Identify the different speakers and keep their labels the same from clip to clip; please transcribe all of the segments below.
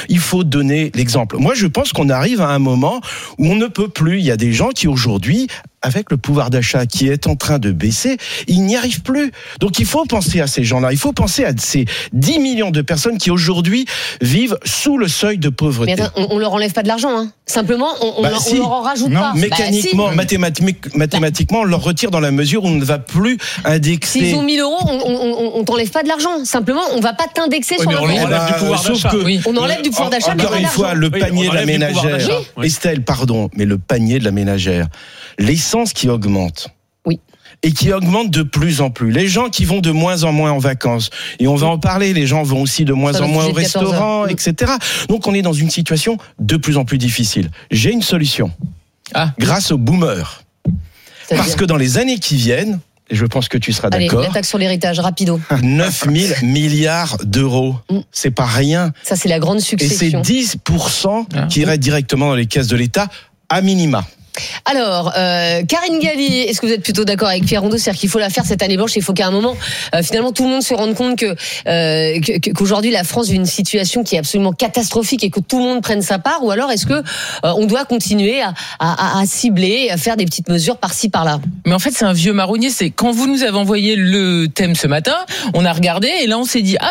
Speaker 1: Il faut donner l'exemple. Moi, je pense qu'on arrive à un moment où on ne peut plus. Il y a des gens qui aujourd'hui, avec le pouvoir d'achat qui est en train de baisser, ils n'y arrivent plus. Donc il faut penser à ces gens-là. Il faut penser à ces 10 millions de personnes qui aujourd'hui vivent sous le seuil de pauvreté.
Speaker 2: Mais attends, on leur enlève pas de l'argent, hein. Simplement, on leur en rajoute pas.
Speaker 1: Mécaniquement, mathématiquement, on leur retire dans la mesure où on ne va plus indexer.
Speaker 2: S'ils ont 1 000 €, on t'enlève pas de l'argent. Simplement, on va pas t'indexer sur
Speaker 3: on enlève du pouvoir d'achat.
Speaker 2: On enlève du pouvoir d'achat, mais
Speaker 1: encore une fois, le panier de la ménagère. Estelle, pardon, mais le panier de la ménagère. L'essence qui augmente.
Speaker 2: Oui.
Speaker 1: Et qui augmente de plus en plus. Les gens qui vont de moins en moins en vacances, et on va en parler, les gens vont aussi de moins en moins au restaurant, etc. Donc on est dans une situation de plus en plus difficile. J'ai une solution. Grâce aux boomers. Parce que dans les années qui viennent, et je pense que tu seras d'accord.
Speaker 2: Allez, la taxe sur l'héritage, rapido.
Speaker 1: 9 000 milliards d'euros. C'est pas rien.
Speaker 2: Ça, c'est la grande succession.
Speaker 1: Et c'est 10% qui iraient directement dans les caisses de l'État, à minima.
Speaker 2: Alors, Karine Galli, est-ce que vous êtes plutôt d'accord avec Pierre Rondeau? C'est-à-dire qu'il faut la faire cette année blanche, il faut qu'à un moment, finalement, tout le monde se rende compte qu'aujourd'hui, la France vit une situation qui est absolument catastrophique et que tout le monde prenne sa part, ou alors est-ce que on doit continuer à cibler, à faire des petites mesures par-ci, par-là?
Speaker 4: Mais en fait, c'est un vieux marronnier. C'est quand vous nous avez envoyé le thème ce matin, on a regardé et là, on s'est dit,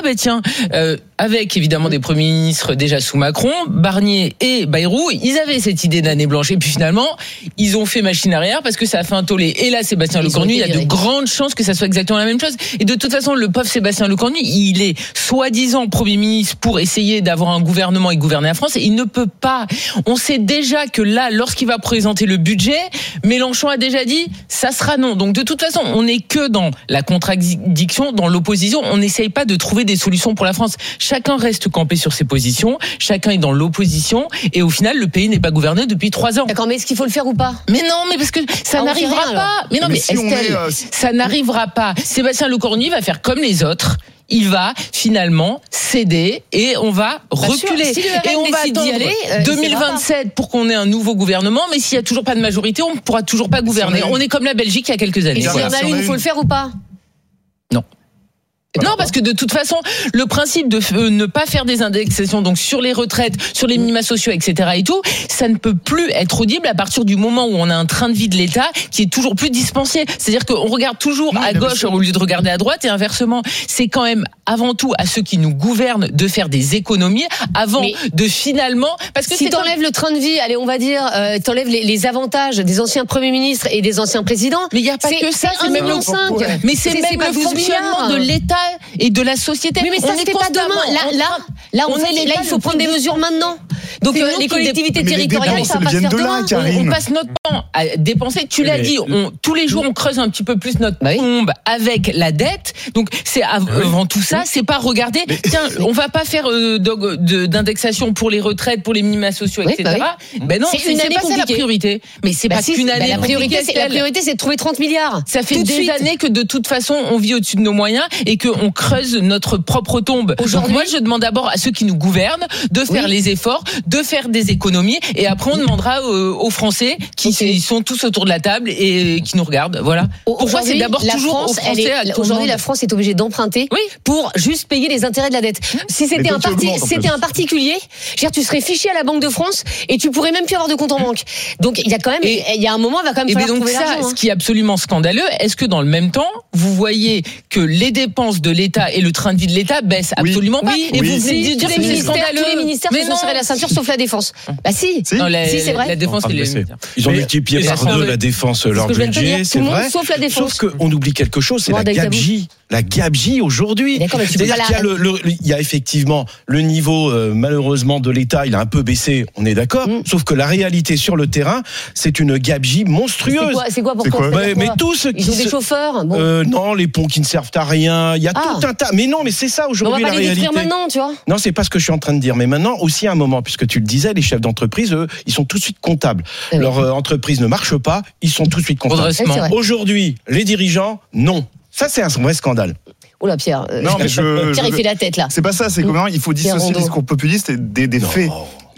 Speaker 4: avec évidemment des premiers ministres déjà sous Macron, Barnier et Bayrou, ils avaient cette idée d'année blanche. Et puis finalement, ils ont fait machine arrière parce que ça a fait un tollé. Et là, Sébastien Lecornu, il y a de grandes chances que ça soit exactement la même chose. Et de toute façon, le pauvre Sébastien Lecornu, il est soi-disant Premier ministre pour essayer d'avoir un gouvernement et gouverner la France. Et il ne peut pas. On sait déjà que là, lorsqu'il va présenter le budget, Mélenchon a déjà dit, ça sera non. Donc de toute façon, on n'est que dans la contradiction, dans l'opposition. On n'essaye pas de trouver des solutions pour la France. Chacun reste campé sur ses positions. Chacun est dans l'opposition. Et au final, le pays n'est pas gouverné depuis 3 ans.
Speaker 2: D'accord, mais est-ce qu'il faut le faire ou pas?
Speaker 4: Mais non, mais parce que ça n'arrivera pas. Mais non, mais
Speaker 3: si
Speaker 4: Estelle, ça n'arrivera pas. Sébastien Lecornu va faire comme les autres. Il va finalement céder et on va reculer.
Speaker 2: Si
Speaker 4: et on va attendre 2027 pour qu'on ait un nouveau gouvernement. Mais s'il y a toujours pas de majorité, on ne pourra toujours pas gouverner. On est comme la Belgique il y a quelques années.
Speaker 2: Et si on a une, il faut le faire ou pas?
Speaker 4: Non. Non, parce que de toute façon, le principe de ne pas faire des indexations donc sur les retraites, sur les minima sociaux, etc. et tout, ça ne peut plus être audible à partir du moment où on a un train de vie de l'État qui est toujours plus dispensier. C'est-à-dire qu'on regarde toujours à gauche au lieu de regarder à droite et inversement. C'est quand même avant tout à ceux qui nous gouvernent de faire des économies avant de finalement... Parce que
Speaker 2: si t'enlèves le train de vie, allez, on va dire, t'enlèves les avantages des anciens premiers ministres et des anciens présidents.
Speaker 4: Mais il n'y a pas que ça, c'est même le
Speaker 2: 5.
Speaker 4: Mais c'est même le fonctionnement de l'État et de la société.
Speaker 2: Mais ça se fait pas demain. Là, il faut prendre des mesures maintenant. Donc les collectivités territoriales, ça va pas se faire demain.
Speaker 4: On passe notre temps à dépenser. Tu l'as dit, tous les jours on creuse un petit peu plus notre tombe avec la dette. Donc c'est avant tout ça, c'est pas regarder. Tiens, on va pas faire d'indexation pour les retraites, pour les minima sociaux, etc. Ben non, c'est pas ça la priorité. Mais c'est pas qu'une année.
Speaker 2: La priorité, c'est de trouver 30 milliards.
Speaker 4: Ça fait des années que de toute façon on vit au-dessus de nos moyens et qu'on creuse notre propre tombe. Donc moi je demande d'abord à ceux qui nous gouvernent de faire les efforts, de faire des économies et après on demandera aux Français qui sont tous autour de la table et qui nous regardent. Voilà. Pourquoi c'est d'abord toujours aux Français.
Speaker 2: Aujourd'hui la France est obligée d'emprunter pour juste payer les intérêts de la dette. Si c'était un particulier, tu serais fiché à la Banque de France et tu pourrais même plus avoir de compte en banque. Donc il y a quand même il y a un moment il va quand même falloir trouver l'argent.
Speaker 4: Ce qui est absolument scandaleux, est-ce que dans le même temps vous voyez que les dépenses de l'État et le train de vie de l'État baissent absolument pas?
Speaker 2: Et vous venez de dire que tous les ministères se sont serrés la ceinture sauf la défense. Bah si.
Speaker 4: Non, c'est vrai. La défense,
Speaker 1: ils ont multiplié par 2 la défense, leur budget, c'est vrai.
Speaker 2: Sauf la défense.
Speaker 1: Sauf qu'on oublie quelque chose, c'est la gabegie. La gabegie aujourd'hui. C'est-à-dire qu'il y a effectivement le niveau, malheureusement, de l'État, il a un peu baissé, on est d'accord. Sauf que la réalité sur le terrain, c'est une gabegie monstrueuse.
Speaker 2: C'est quoi pourquoi?
Speaker 1: Mais tous ceux qui...
Speaker 2: Ils ont des chauffeurs.
Speaker 1: Non, les ponts qui ne servent à rien. Il y a tout un tas. Mais non, mais c'est ça aujourd'hui la réalité.
Speaker 2: On va pas les détruire maintenant, tu vois.
Speaker 1: Non, c'est pas ce que je suis en train de dire. Mais maintenant, aussi à un moment, puisque tu le disais, les chefs d'entreprise, eux, ils sont tout de suite comptables. Leur entreprise ne marche pas, ils sont tout de suite comptables. Aujourd'hui, les dirigeants, non. Ça, c'est un vrai scandale.
Speaker 2: Oula, Pierre.
Speaker 3: Non, mais
Speaker 2: Pierre, il fait la tête, là.
Speaker 3: C'est pas ça, c'est comment il faut dissocier le discours populiste et des faits.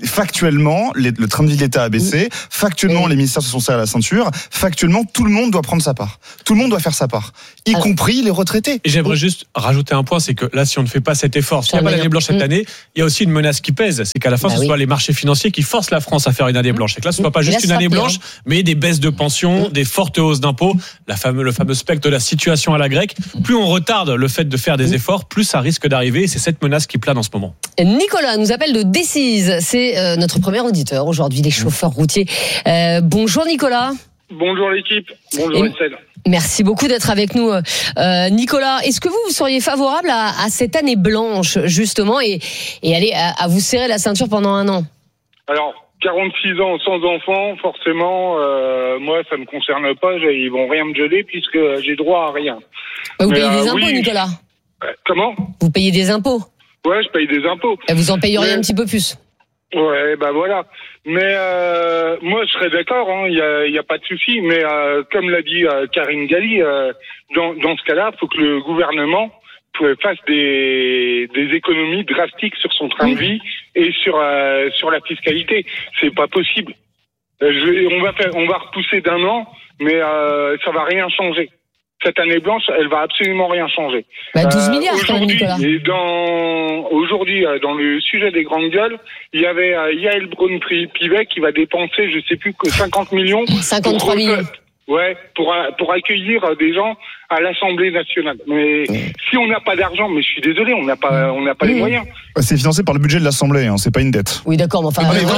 Speaker 3: factuellement, le train de vie de l'État a baissé. Factuellement, les ministères se sont serrés à la ceinture. Factuellement, tout le monde doit prendre sa part. Tout le monde doit faire sa part, y compris les retraités.
Speaker 5: Et j'aimerais juste rajouter un point, c'est que là, si on ne fait pas cet effort, s'il n'y a pas l'année blanche cette année, il y a aussi une menace qui pèse. C'est qu'à la fin, ce soit les marchés financiers qui forcent la France à faire une année blanche. Et que là, ce ne soit pas juste une année blanche, mais des baisses de pensions, des fortes hausses d'impôts, le fameux spectre de la situation à la grecque. Plus on retarde le fait de faire des efforts, plus ça risque d'arriver. Et c'est cette menace qui plane en ce moment.
Speaker 2: Nicolas nous appelle de Decize. C'est notre premier auditeur aujourd'hui, des chauffeurs routiers. Bonjour Nicolas.
Speaker 6: Bonjour l'équipe. Bonjour Estelle.
Speaker 2: Merci beaucoup d'être avec nous, Nicolas. Est-ce que vous seriez favorable à cette année blanche, justement, et aller à vous serrer la ceinture pendant un an?
Speaker 6: Alors, 46 ans sans enfant, forcément, moi, ça me concerne pas. Ils vont rien me geler puisque j'ai droit à rien.
Speaker 2: Vous payez des impôts, Nicolas?
Speaker 6: Comment?
Speaker 2: Vous payez des impôts?
Speaker 6: Ouais, je paye des impôts.
Speaker 2: Et vous en payeriez un petit peu plus?
Speaker 6: Ouais, voilà. Mais moi, je serais d'accord, il y a pas de souci. Mais comme l'a dit Karine Galli, dans ce cas-là, il faut que le gouvernement fasse des économies drastiques sur son train de vie et sur la fiscalité. C'est pas possible. On va repousser d'un an, mais ça va rien changer. Cette année blanche, elle va absolument rien changer.
Speaker 2: 12 milliards quand même, Nicolas.
Speaker 6: Aujourd'hui, dans le sujet des grandes gueules, il y avait Yael Braun-Pivet qui va dépenser, je sais plus, que 50 millions.
Speaker 2: 53 millions.
Speaker 6: Ouais, pour accueillir des gens à l'Assemblée nationale. Mais si on n'a pas d'argent, mais je suis désolé, on n'a pas les moyens.
Speaker 3: C'est financé par le budget de l'Assemblée, c'est pas une dette.
Speaker 2: Oui, d'accord, mais enfin, quand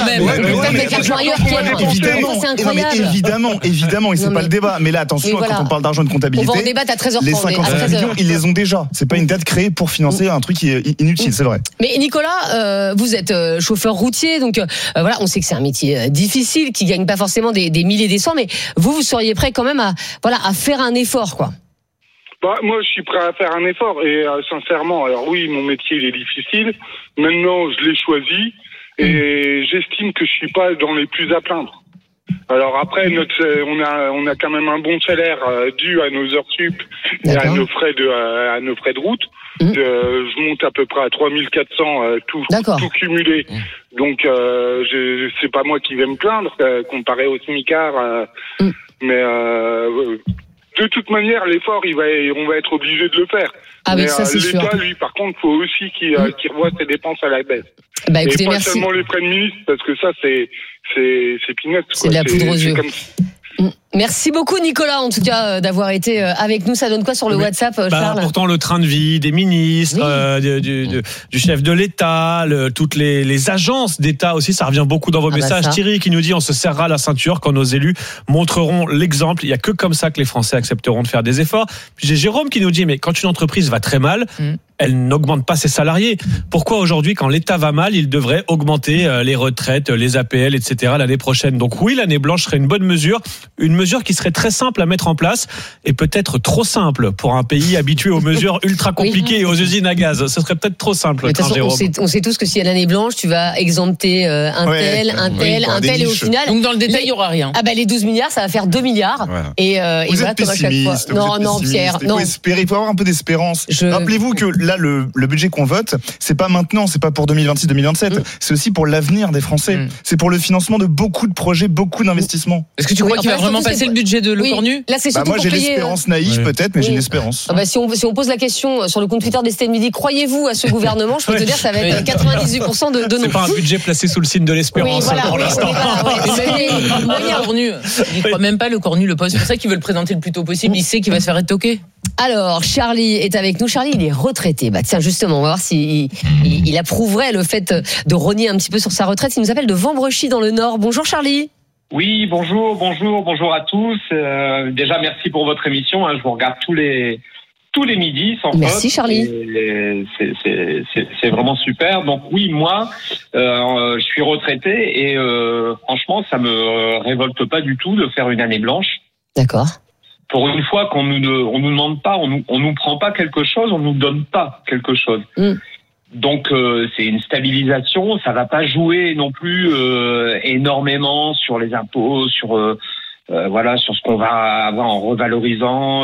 Speaker 2: même.
Speaker 3: Évidemment, et c'est pas le débat. Mais là, attention, quand on parle d'argent et de comptabilité,
Speaker 2: on va en débattre à 13h30.
Speaker 3: Les 50 millions, ils les ont déjà. C'est pas une dette créée pour financer un truc qui est inutile, c'est vrai.
Speaker 2: Mais Nicolas, vous êtes chauffeur routier, donc voilà, on sait que c'est un métier difficile, qui gagne pas forcément des milliers et des cents, mais vous seriez prêt quand même à faire un effort, quoi.
Speaker 6: Moi, je suis prêt à faire un effort et sincèrement, alors oui, mon métier il est difficile. Maintenant, je l'ai choisi et j'estime que je suis pas dans les plus à plaindre. Alors après, on a quand même un bon salaire dû à nos heures sup et à nos frais de route. Je monte à peu près à 3400 tout cumulé. Donc c'est pas moi qui vais me plaindre comparé au SMICAR, mais de toute manière, l'effort, on va être obligé de le faire.
Speaker 2: Mais ça, c'est
Speaker 6: l'État,
Speaker 2: sûr.
Speaker 6: lui, par contre, faut aussi qu'il revoie ses dépenses à la baisse.
Speaker 2: Écoutez,
Speaker 6: et pas
Speaker 2: merci.
Speaker 6: seulement les frais de ministre, parce que ça, c'est peanuts.
Speaker 2: C'est de la poudre aux yeux. Merci beaucoup Nicolas, en tout cas, d'avoir été avec nous. Ça donne quoi sur le WhatsApp, Charles?
Speaker 5: Pourtant, le train de vie des ministres, du chef de l'État, toutes les agences d'État aussi, ça revient beaucoup dans vos messages. Thierry qui nous dit on se serrera la ceinture quand nos élus montreront l'exemple. Il n'y a que comme ça que les Français accepteront de faire des efforts. Puis j'ai Jérôme qui nous dit mais quand une entreprise va très mal, elle n'augmente pas ses salariés. Pourquoi aujourd'hui, quand l'État va mal, il devrait augmenter les retraites, les APL, etc. l'année prochaine? Donc oui, l'année blanche serait une bonne mesure, une mesure qui serait très simple à mettre en place et peut-être trop simple pour un pays habitué aux mesures ultra compliquées et aux usines à gaz. Ce serait peut-être trop simple.
Speaker 2: De toute façon, on sait tous que s'il y a l'année blanche, tu vas exempter un tel, et au final.
Speaker 4: Donc dans le détail, il n'y aura rien.
Speaker 2: Les 12 milliards, ça va faire 2 milliards.
Speaker 3: Voilà.
Speaker 2: Et
Speaker 3: vous
Speaker 2: voilà,
Speaker 3: êtes pessimiste.
Speaker 2: Non, Pierre.
Speaker 3: Il faut avoir un peu d'espérance. Rappelez-vous que là, le budget qu'on vote, c'est pas maintenant, c'est pas pour 2026-2027, c'est aussi pour l'avenir des Français. C'est pour le financement de beaucoup de projets, beaucoup d'investissements.
Speaker 4: Est-ce que tu crois qu'il va vraiment passer le budget de Le Cornu?
Speaker 2: Là, c'est surtout
Speaker 3: moi, j'ai l'espérance naïve, peut-être, mais j'ai une espérance.
Speaker 2: Si on pose la question sur le compte Twitter d'Estelle Midi, croyez-vous à ce gouvernement? Je peux te dire, ça va être 98% de non.
Speaker 5: C'est pas un budget placé sous le signe de l'espérance pour l'instant.
Speaker 4: Il ne croit même pas Le Cornu, le poste. C'est pour ça qu'il veut le présenter le plus tôt possible. Il sait qu'il va se faire étoquer.
Speaker 2: Alors, Charlie est avec nous. Charlie, il est retraité. Tiens, justement, on va voir s'il approuverait le fait de rogner un petit peu sur sa retraite. Il nous appelle de Vambrechy dans le Nord. Bonjour Charlie.
Speaker 7: Oui, bonjour à tous. Déjà, merci pour votre émission. Je vous regarde tous les midis sans faute.
Speaker 2: Merci Charlie.
Speaker 7: C'est vraiment super. Donc oui, moi, je suis retraité et franchement, ça me révolte pas du tout de faire une année blanche.
Speaker 2: D'accord.
Speaker 7: Pour une fois qu'on nous demande pas, on nous prend pas quelque chose, on nous donne pas quelque chose. Donc c'est une stabilisation, ça va pas jouer non plus énormément sur les impôts, sur ce qu'on va avoir en revalorisant.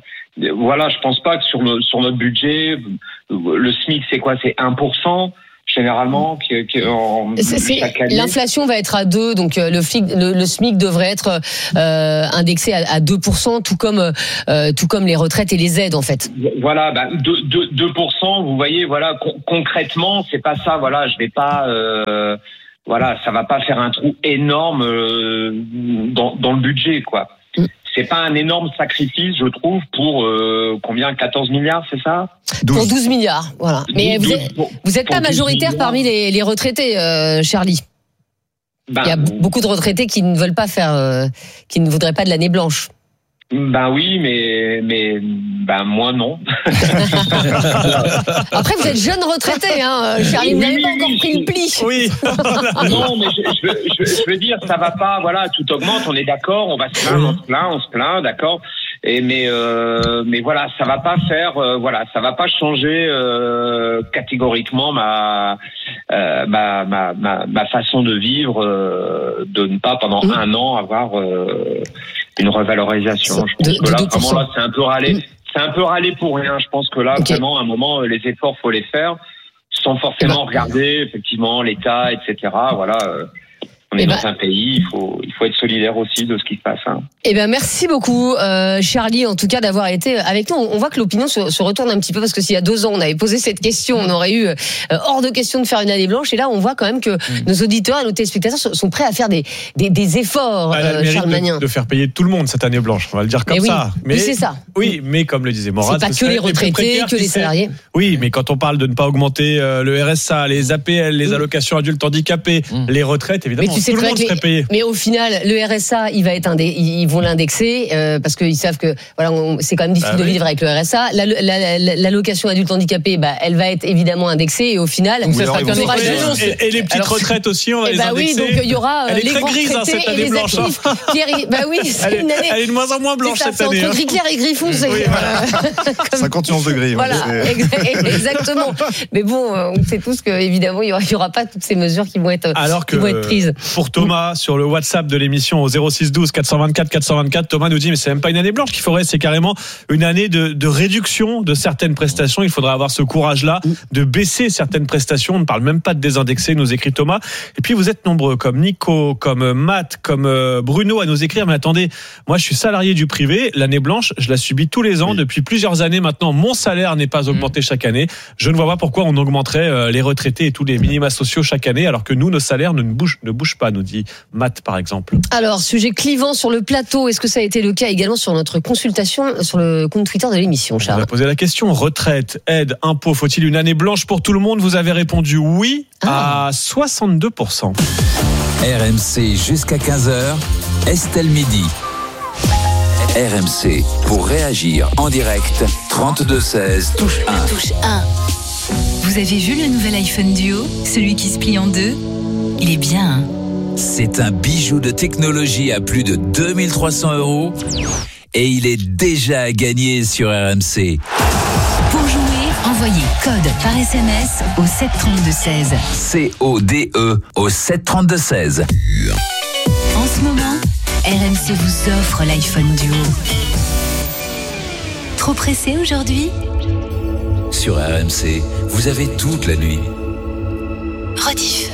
Speaker 7: Je pense pas que sur notre budget, le SMIC c'est quoi? C'est 1%. généralement, chaque année.
Speaker 2: L'inflation va être à 2, donc le SMIC devrait être indexé à 2%, tout comme les retraites et les aides en fait.
Speaker 7: Voilà, 2%. Vous voyez, voilà, concrètement, c'est pas ça. Voilà, je vais pas. Voilà, ça va pas faire un trou énorme dans le budget, quoi. C'est pas un énorme sacrifice, je trouve, pour combien, 14 milliards, c'est ça?
Speaker 2: 12. Pour 12 milliards, voilà. Mais vous êtes pas majoritaire parmi les retraités, Charlie. Il y a beaucoup de retraités qui ne veulent pas qui ne voudraient pas de l'année blanche.
Speaker 7: Oui, mais moi non.
Speaker 2: Après, vous êtes jeune retraité, hein, Charlie, vous n'avez pas encore pris le pli.
Speaker 5: Oui.
Speaker 7: Non, mais je veux dire, ça va pas. Voilà, tout augmente. On est d'accord. On va se plaindre, on se plaint, d'accord. Mais voilà, ça va pas faire. Ça va pas changer catégoriquement ma façon de vivre, de ne pas pendant un an avoir une revalorisation. Je pense que là, vraiment, là, c'est un peu râler. C'est un peu râler pour rien. Je pense que là, vraiment, à un moment, les efforts, faut les faire, sans forcément regarder, effectivement, l'État, etc. Voilà. On est dans un pays, il faut être solidaire aussi de ce qui se passe. Hein.
Speaker 2: Merci beaucoup, Charlie, en tout cas, d'avoir été avec nous. On voit que l'opinion se retourne un petit peu parce que s'il y a 2 ans, on avait posé cette question, on aurait eu hors de question de faire une année blanche. Et là, on voit quand même que nos auditeurs et nos téléspectateurs sont prêts à faire des efforts, Charles Magnin.
Speaker 5: De faire payer tout le monde cette année blanche, on va le dire comme ça.
Speaker 2: Mais c'est ça.
Speaker 5: Oui, mais comme le disait Morad,
Speaker 2: c'est pas que les retraités, que les salariés.
Speaker 5: Oui, mais quand on parle de ne pas augmenter le RSA, les APL, les allocations adultes handicapés, les retraites, évidemment, tout le monde serait payé.
Speaker 2: Mais au final, le RSA, ils vont l'indexer parce qu'ils savent que c'est quand même difficile de vivre avec le RSA. L'allocation adulte handicapé, elle va être évidemment indexée et au final,
Speaker 5: et les petites retraites aussi, on va les indexer.
Speaker 2: Oui, donc il y aura les grands retraités et les actifs. C'est une année.
Speaker 5: Elle est de moins en moins blanche cette année.
Speaker 2: C'est entre gris clair et gris foncé.
Speaker 3: 51 degrés.
Speaker 2: Voilà, exactement. Mais bon, on sait tous qu'évidemment, il n'y aura pas toutes ces mesures qui vont être prises.
Speaker 5: Pour Thomas, sur le WhatsApp de l'émission au 06 12 424 424, Thomas nous dit mais c'est même pas une année blanche qu'il faudrait, c'est carrément une année de réduction de certaines prestations. Il faudra avoir ce courage-là de baisser certaines prestations. On ne parle même pas de désindexer, nous écrit Thomas. Et puis vous êtes nombreux, comme Nico, comme Matt, comme Bruno, à nous écrire. Mais attendez, moi je suis salarié du privé. L'année blanche, je la subis tous les ans depuis plusieurs années maintenant. Mon salaire n'est pas augmenté chaque année. Je ne vois pas pourquoi on augmenterait les retraités et tous les minima sociaux chaque année, alors que nous, nos salaires ne bougent pas, nous dit Matt par exemple.
Speaker 2: Alors, sujet clivant sur le plateau, est-ce que ça a été le cas également sur notre consultation sur le compte Twitter de l'émission, Charles?
Speaker 5: On a posé la question, retraite, aide, impôt, faut-il une année blanche pour tout le monde? Vous avez répondu oui à 62%.
Speaker 8: RMC jusqu'à 15h, Estelle Midi. RMC, pour réagir en direct, 32-16, touche 1.
Speaker 9: Touche 1. Vous avez vu le nouvel iPhone Duo? Celui qui se plie en deux? Il est bien, hein?
Speaker 8: C'est un bijou de technologie à plus de 2300 € et il est déjà à gagner sur RMC.
Speaker 9: Pour jouer, envoyez code par SMS au 732-16.
Speaker 8: CODE au 732-16.
Speaker 9: En ce moment, RMC vous offre l'iPhone Duo. Trop pressé aujourd'hui?
Speaker 8: Sur RMC, vous avez toute la nuit.
Speaker 9: Rediff.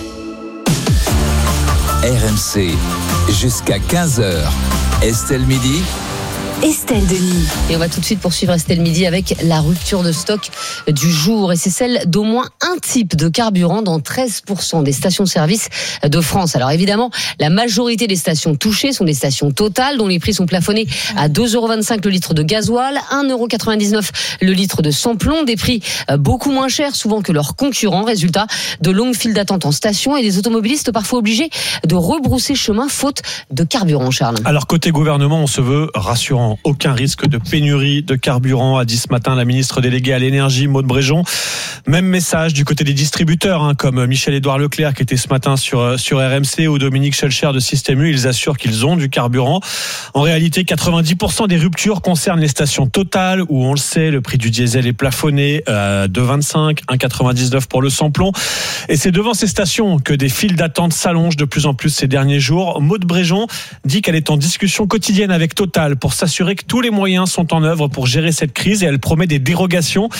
Speaker 8: RMC, jusqu'à 15h. Estelle Midi.
Speaker 9: Estelle Denis.
Speaker 2: Et on va tout de suite poursuivre Estelle Midi avec la rupture de stock du jour. Et c'est celle d'au moins un type de carburant dans 13% des stations-service de France. Alors évidemment, la majorité des stations touchées sont des stations Total, dont les prix sont plafonnés à 2,25€ le litre de gasoil, 1,99€ le litre de sans-plomb. Des prix beaucoup moins chers souvent que leurs concurrents. Résultat, de longues files d'attente en station et des automobilistes parfois obligés de rebrousser chemin faute de carburant, Charles.
Speaker 5: Alors côté gouvernement, on se veut rassurant. Aucun risque de pénurie de carburant, a dit ce matin la ministre déléguée à l'énergie, Maud Bréjon. Même message du côté des distributeurs, comme Michel-Édouard Leclerc qui était ce matin sur RMC, ou Dominique Schelcher de Système U. Ils assurent qu'ils ont du carburant. En réalité, 90% des ruptures concernent les stations Total, où on le sait, le prix du diesel est plafonné à 2,25, 1,99 pour le sans-plomb. Et c'est devant ces stations que des files d'attente s'allongent de plus en plus ces derniers jours. Maud Bréjon dit qu'elle est en discussion quotidienne avec Total pour s'assurer que tous les moyens sont en œuvre pour gérer cette crise, et elle promet des dérogations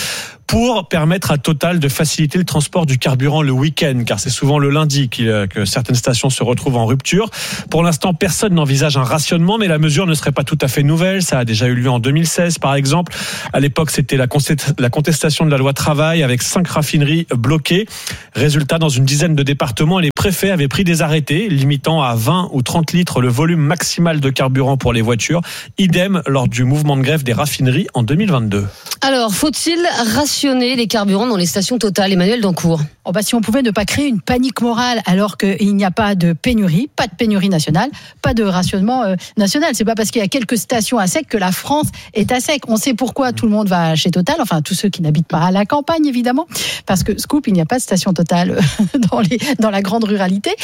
Speaker 5: pour permettre à Total de faciliter le transport du carburant le week-end, car c'est souvent le lundi que certaines stations se retrouvent en rupture. Pour l'instant, personne n'envisage un rationnement, mais la mesure ne serait pas tout à fait nouvelle. Ça a déjà eu lieu en 2016, par exemple. À l'époque, c'était la contestation de la loi travail avec 5 raffineries bloquées. Résultat, dans une dizaine de départements, les préfets avaient pris des arrêtés limitant à 20 ou 30 litres le volume maximal de carburant pour les voitures. Idem lors du mouvement de grève des raffineries en 2022.
Speaker 2: Alors, faut-il rationner les carburants dans les stations Total, Emmanuel Dancourt?
Speaker 10: Si on pouvait ne pas créer une panique morale alors qu'il n'y a pas de pénurie nationale, pas de rationnement national. C'est pas parce qu'il y a quelques stations à sec que la France est à sec. On sait pourquoi tout le monde va chez Total, enfin tous ceux qui n'habitent pas à la campagne évidemment, parce que scoop, il n'y a pas de station Total dans la grande ruralité.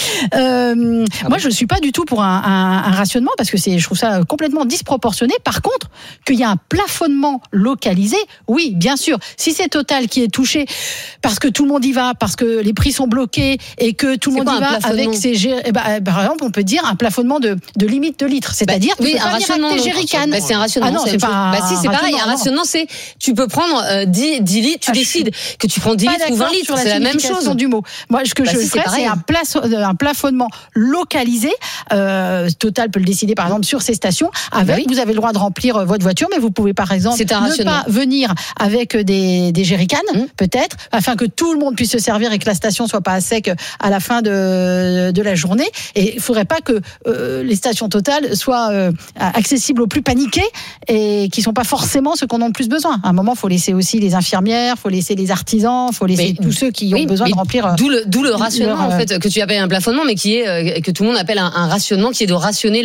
Speaker 10: Moi, je suis pas du tout pour un rationnement parce que je trouve ça complètement disproportionné. Par contre, qu'il y a un plafonnement localisé, oui, bien sûr. Si c'est Total qui est touché parce que tout le monde y va, parce que les prix sont bloqués et que tout le monde y va avec ses par exemple, on peut dire un plafonnement de limite de litres, c'est-à-dire que
Speaker 2: un rationnement avec tes jerrycans. C'est un rationnement.
Speaker 10: Ah non, c'est pas.
Speaker 2: Si, c'est pareil. Un rationnement, c'est tu peux prendre 10 litres, tu décides que tu prends 10 litres ou 20 litres, c'est la même chose.
Speaker 10: Du mot. Moi, ce que je ferais, c'est un plafonnement localisé. Total peut le décider, par exemple, sur ses stations. Vous avez le droit de remplir votre voiture, mais vous pouvez, par exemple, ne pas venir avec des jerrycans, peut-être, afin que tout le monde puisse se servir et que la station soit pas à sec à la fin de la journée. Et il faudrait pas que les stations Total soient accessibles aux plus paniqués et qui sont pas forcément ceux qu'on a le plus besoin. À un moment, faut laisser aussi les infirmières, faut laisser les artisans, faut laisser tous ceux qui ont besoin de remplir.
Speaker 2: D'où le rationnement en fait que tu appelles un plafonnement, mais qui est que tout le monde appelle un rationnement, qui est de rationner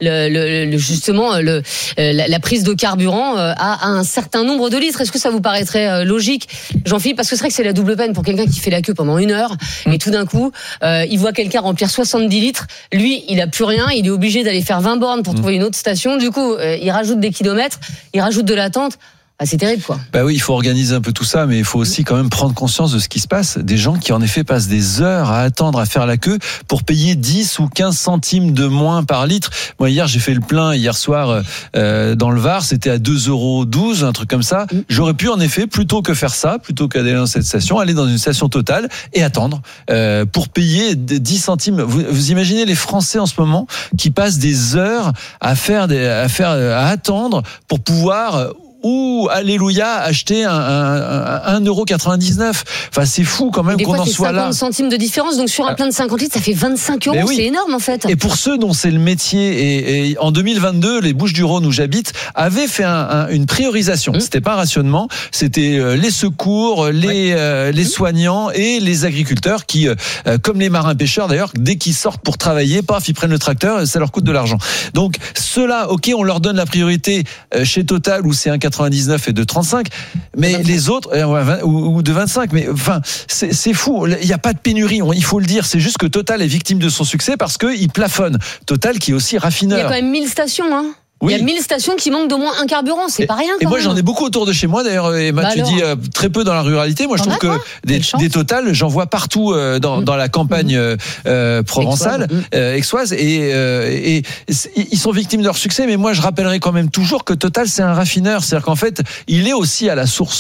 Speaker 2: justement la prise de carburant à un certain nombre de litres. Est-ce que ça vous paraîtrait logique, Jean-Philippe? Parce que c'est vrai que c'est la double peine pour quelqu'un qui fait la queue pendant 1 heure et tout d'un coup il voit quelqu'un remplir 70 litres. Lui, il a plus rien, il est obligé d'aller faire 20 bornes pour trouver une autre station. Du coup, il rajoute des kilomètres, il rajoute de l'attente. C'est terrible, quoi.
Speaker 11: Oui, il faut organiser un peu tout ça, mais il faut aussi quand même prendre conscience de ce qui se passe. Des gens qui, en effet, passent des heures à attendre, à faire la queue pour payer 10 ou 15 centimes de moins par litre. Moi, hier, j'ai fait le plein, hier soir, dans le Var, c'était à 2,12 €, un truc comme ça. J'aurais pu, en effet, plutôt que faire ça, plutôt qu'aller dans cette station, aller dans une station Total et attendre, pour payer 10 centimes. Vous imaginez les Français en ce moment qui passent des heures à attendre pour pouvoir, alléluia, acheter un 1,99 €. Enfin, c'est fou quand même qu'on en soit là.
Speaker 2: 50 centimes de différence, donc sur un plein de 50 litres, ça fait 25 €. Oui. C'est énorme en fait.
Speaker 11: Et pour ceux dont c'est le métier, et en 2022, les Bouches-du-Rhône où j'habite avaient fait une priorisation. C'était pas un rationnement, c'était les secours, les soignants et les agriculteurs qui, comme les marins-pêcheurs d'ailleurs, dès qu'ils sortent pour travailler, ils prennent le tracteur, ça leur coûte de l'argent. Donc ceux-là, ok, on leur donne la priorité chez Total où c'est 1,99 et 2,35, mais les autres, ou de 25, mais enfin, c'est fou. Il n'y a pas de pénurie, il faut le dire. C'est juste que Total est victime de son succès parce qu'il plafonne. Total qui est aussi raffineur.
Speaker 2: Il y a quand même 1000 stations, hein. Oui. Il y a 1000 stations qui manquent d'au moins un carburant, c'est pas rien.
Speaker 11: Et moi, j'en ai beaucoup autour de chez moi. D'ailleurs, Emma, tu dis très peu dans la ruralité. Moi, je trouve que des Total, j'en vois partout dans la campagne provençale, aixoise, et ils sont victimes de leur succès. Mais moi, je rappellerai quand même toujours que Total, c'est un raffineur. C'est-à-dire qu'en fait, il est aussi à la source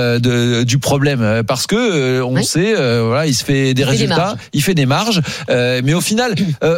Speaker 11: du problème, parce que on sait, il se fait des résultats, il fait des marges, mais au final.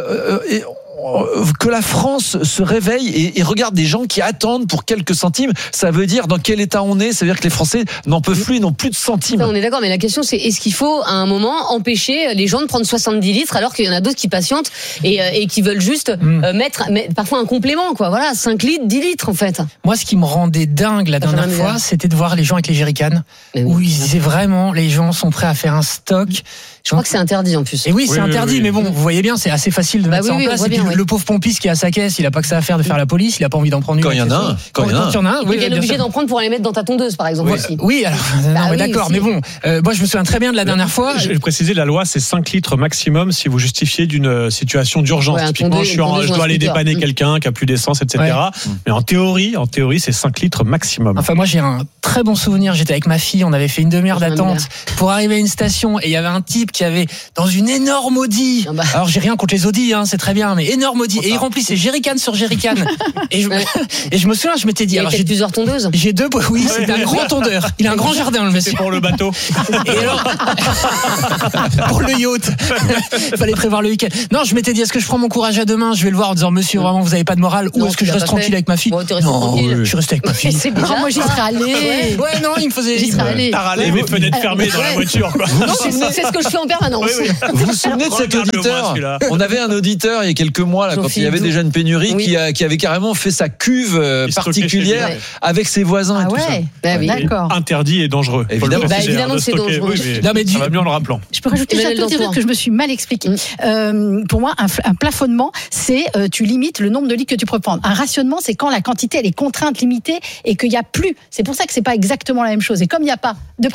Speaker 11: Que la France se réveille et regarde des gens qui attendent pour quelques centimes, ça veut dire dans quel état on est. Ça veut dire que les Français n'en peuvent plus, ils n'ont plus de centimes.
Speaker 2: Ça, on est d'accord, mais la question c'est, est-ce qu'il faut à un moment empêcher les gens de prendre 70 litres alors qu'il y en a d'autres qui patientent et qui veulent juste mettre parfois un complément, quoi. Voilà, 5 litres, 10 litres en fait.
Speaker 12: Moi, ce qui me rendait dingue la dernière fois, c'était de voir les gens avec les jerrycans, où ils disaient vraiment, les gens sont prêts à faire un stock.
Speaker 2: Je crois que c'est interdit en plus.
Speaker 12: Et oui, c'est interdit, mais bon, vous voyez bien, c'est assez facile de mettre ça en place. Et puis le pauvre pompiste qui a sa caisse, il a pas que ça à faire de faire la police, il a pas envie d'en prendre une.
Speaker 11: Quand il y en a un.
Speaker 12: Quand il y en a un.
Speaker 2: Il est obligé d'en prendre pour aller mettre dans ta tondeuse, par exemple. Aussi.
Speaker 12: Oui, alors, non, mais d'accord, mais bon, moi je me souviens très bien de la dernière fois.
Speaker 5: Je vais préciser, la loi, c'est 5 litres maximum si vous justifiez d'une situation d'urgence. Typiquement, je dois aller dépanner quelqu'un qui a plus d'essence, etc. Mais en théorie, c'est 5 litres maximum.
Speaker 12: Enfin, moi j'ai un très bon souvenir, j'étais avec ma fille, on avait fait une demi-heure d'attente pour arriver à une station et il y avait un type qui avait dans une énorme Audi. Alors j'ai rien contre les Audi, c'est très bien, mais énorme Audi. Et il remplissait jerrycan sur jerrycan. et je me souviens, je m'étais dit.
Speaker 2: Alors j'ai plusieurs tondeuses.
Speaker 12: J'ai deux. Oui, c'est un grand tondeur. Il a un grand jardin, le monsieur.
Speaker 5: C'est pour le bateau.
Speaker 12: Et alors, pour le yacht. Il fallait prévoir le week-end. Non, je m'étais dit, est-ce que je prends mon courage à deux mains? Je vais le voir en disant, monsieur, vraiment, vous avez pas de morale, ou est-ce que je reste tranquille avec ma fille?
Speaker 2: Non,
Speaker 12: je suis resté avec ma fille.
Speaker 2: C'est bizarre.
Speaker 10: Moi, j'y serais allé.
Speaker 12: Ouais, non, il me faisait.
Speaker 10: J'y serais allé.
Speaker 5: T'as râlé, les fenêtres fermées dans la voiture, quoi.
Speaker 2: Non, c'est ce que je fais en permanence.
Speaker 11: Vous vous souvenez de cet auditeur? On avait un auditeur il y a quelques mois, là, quand il y avait déjà une pénurie, qui avait carrément fait sa cuve particulière avec ses voisins.
Speaker 10: Ah ouais, d'accord.
Speaker 5: Interdit et dangereux.
Speaker 2: Évidemment, c'est dangereux.
Speaker 5: Non, mais ça va mieux en le rappelant.
Speaker 10: Je peux rajouter juste un tout petit truc que je me suis mal expliqué. Pour moi, un plafonnement, c'est tu limites le nombre de litres que tu peux prendre. Un rationnement, c'est quand la quantité elle est contrainte, limitée, et qu'il n'y a plus. C'est pour ça que c'est pas exactement la même chose. Et comme il n'y a pas de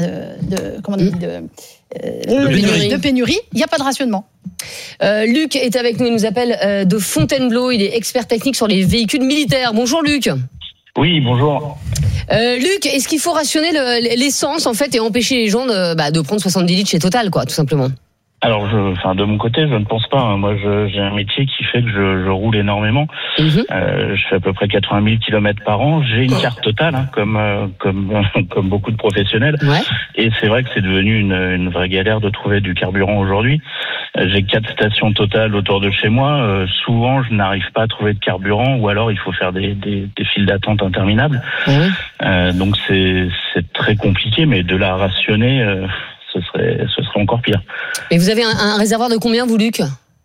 Speaker 10: pénurie, il n'y a pas de rationnement.
Speaker 2: Luc est avec nous, il nous appelle de Fontainebleau, il est expert technique sur les véhicules militaires. Bonjour Luc.
Speaker 13: Oui, bonjour.
Speaker 2: Luc, est-ce qu'il faut rationner l'essence en fait et empêcher les gens de prendre 70 litres chez Total, quoi, tout simplement?
Speaker 13: Alors, de mon côté, je ne pense pas. Moi, j'ai un métier qui fait que je roule énormément. Je fais à peu près 80 000 kilomètres par an. J'ai une carte Total, comme beaucoup de professionnels. Ouais. Et c'est vrai que c'est devenu une vraie galère de trouver du carburant aujourd'hui. J'ai 4 stations Total autour de chez moi. Souvent, je n'arrive pas à trouver de carburant, ou alors il faut faire des files d'attente interminables. Donc c'est très compliqué, mais de la rationner. Ce serait encore pire.
Speaker 2: Et vous avez un réservoir de combien, vous, Luc?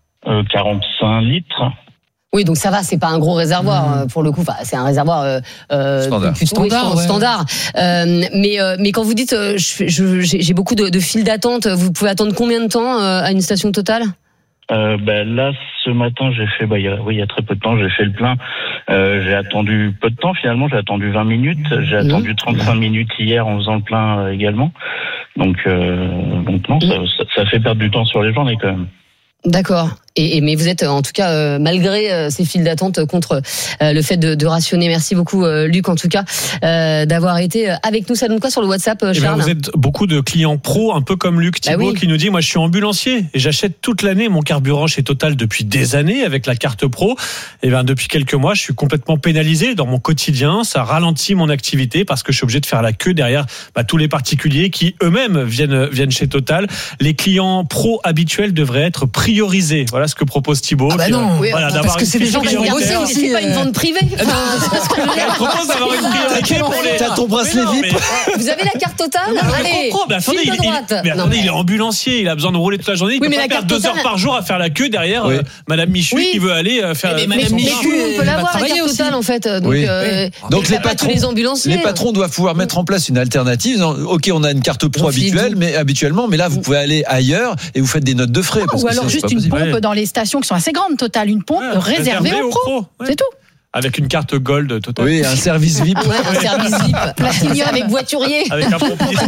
Speaker 13: 45 litres.
Speaker 2: Oui, donc ça va, c'est pas un gros réservoir pour le coup. Enfin, c'est un réservoir plus standard. Mais quand vous dites j'ai beaucoup de files d'attente, vous pouvez attendre combien de temps à une station Total?
Speaker 13: Là, ce matin, j'ai fait, il y a très peu de temps, j'ai fait le plein. J'ai attendu peu de temps, finalement, j'ai attendu 20 minutes. J'ai attendu 35 minutes hier en faisant le plein également. Donc non, ça fait perdre du temps sur les journées quand même.
Speaker 2: D'accord. Mais vous êtes en tout cas malgré ces files d'attente contre le fait de rationner. Merci beaucoup Luc en tout cas d'avoir été avec nous. Ça donne quoi sur le WhatsApp, Charles?
Speaker 5: Vous êtes beaucoup de clients pros, un peu comme Luc Thibault qui nous dit moi je suis ambulancier et j'achète toute l'année mon carburant chez Total depuis des années avec la carte pro. Et depuis quelques mois je suis complètement pénalisé dans mon quotidien. Ça ralentit mon activité parce que je suis obligé de faire la queue derrière tous les particuliers qui eux-mêmes viennent chez Total. Les clients pros habituels devraient être priorisés. Voilà ce que propose Thibault.
Speaker 12: Non, parce que c'est des gens qui vont bosser
Speaker 2: aussi. C'est pas une vente privée.
Speaker 5: Il propose d'avoir une priorité pour les.
Speaker 11: T'as ton bracelet VIP.
Speaker 2: Vous avez la carte Total? Allez,
Speaker 5: attendez, il est ambulancier, il a besoin de rouler toute la journée. Il peut pas perdre 2 heures par jour à faire la queue derrière Madame Michu qui veut aller faire.
Speaker 2: Mais Madame Michu, on peut l'avoir la carte Total en fait.
Speaker 11: Donc les patrons doivent pouvoir mettre en place une alternative. Ok, on a une carte pro habituelle, mais là vous pouvez aller ailleurs et vous faites des notes de frais.
Speaker 10: Ou alors juste une pompe dans les stations qui sont assez grandes, Total, une pompe réservée aux pros. C'est tout.
Speaker 5: Avec une carte Gold Total.
Speaker 11: Oui, un service VIP.
Speaker 2: Un service VIP. Platinum avec voiturier.
Speaker 5: Avec un pompiste.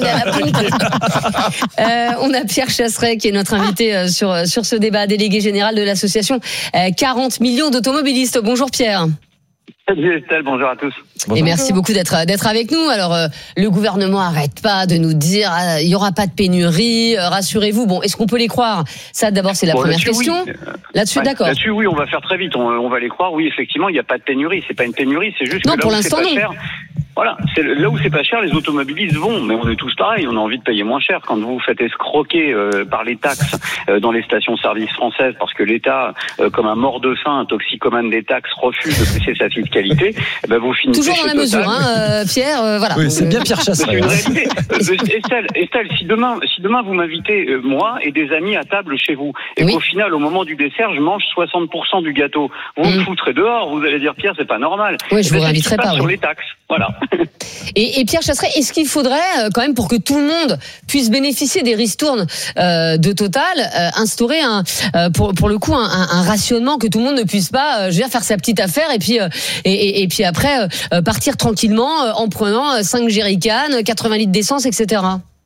Speaker 2: On a Pierre Chasseret qui est notre invité sur ce débat, délégué général de l'association 40 millions d'automobilistes. Bonjour Pierre.
Speaker 14: Salut Estelle, bonjour à tous.
Speaker 2: Et merci beaucoup d'être avec nous. Alors, le gouvernement arrête pas de nous dire il y aura pas de pénurie, rassurez-vous. Bon, est-ce qu'on peut les croire? Ça, d'abord, c'est la première question.
Speaker 14: Oui.
Speaker 2: Là-dessus, d'accord.
Speaker 14: Là-dessus, oui, on va faire très vite. On va les croire. Oui, effectivement, il n'y a pas de pénurie. C'est pas une pénurie, c'est juste
Speaker 2: non,
Speaker 14: que là
Speaker 2: pour
Speaker 14: où
Speaker 2: l'instant,
Speaker 14: c'est pas
Speaker 2: non.
Speaker 14: cher. Voilà, c'est là où c'est pas cher, les automobilistes vont, mais on est tous pareils, on a envie de payer moins cher. Quand vous vous faites escroquer par les taxes dans les stations-service françaises, parce que l'État, comme un mort de faim, un toxicomane des taxes, refuse de baisser sa fiscalité, vous finissez
Speaker 2: toujours dans la mesure, Pierre. Voilà.
Speaker 11: Oui, c'est bien Pierre Chasseret.
Speaker 14: C'est une réalité. Estelle, si demain vous m'invitez moi et des amis à table chez vous, et qu'au final, au moment du dessert, je mange 60% du gâteau, vous me foutrez dehors. Vous allez dire Pierre, c'est pas normal.
Speaker 2: Oui, je vous réinviterai pas.
Speaker 14: Sur les taxes, voilà.
Speaker 2: Et Pierre Chasseret, est-ce qu'il faudrait quand même, pour que tout le monde puisse bénéficier des ristournes de Total, instaurer pour le coup un rationnement, que tout le monde ne puisse pas faire sa petite affaire et puis après partir tranquillement en prenant 5 jerrycans, 80 litres d'essence, etc.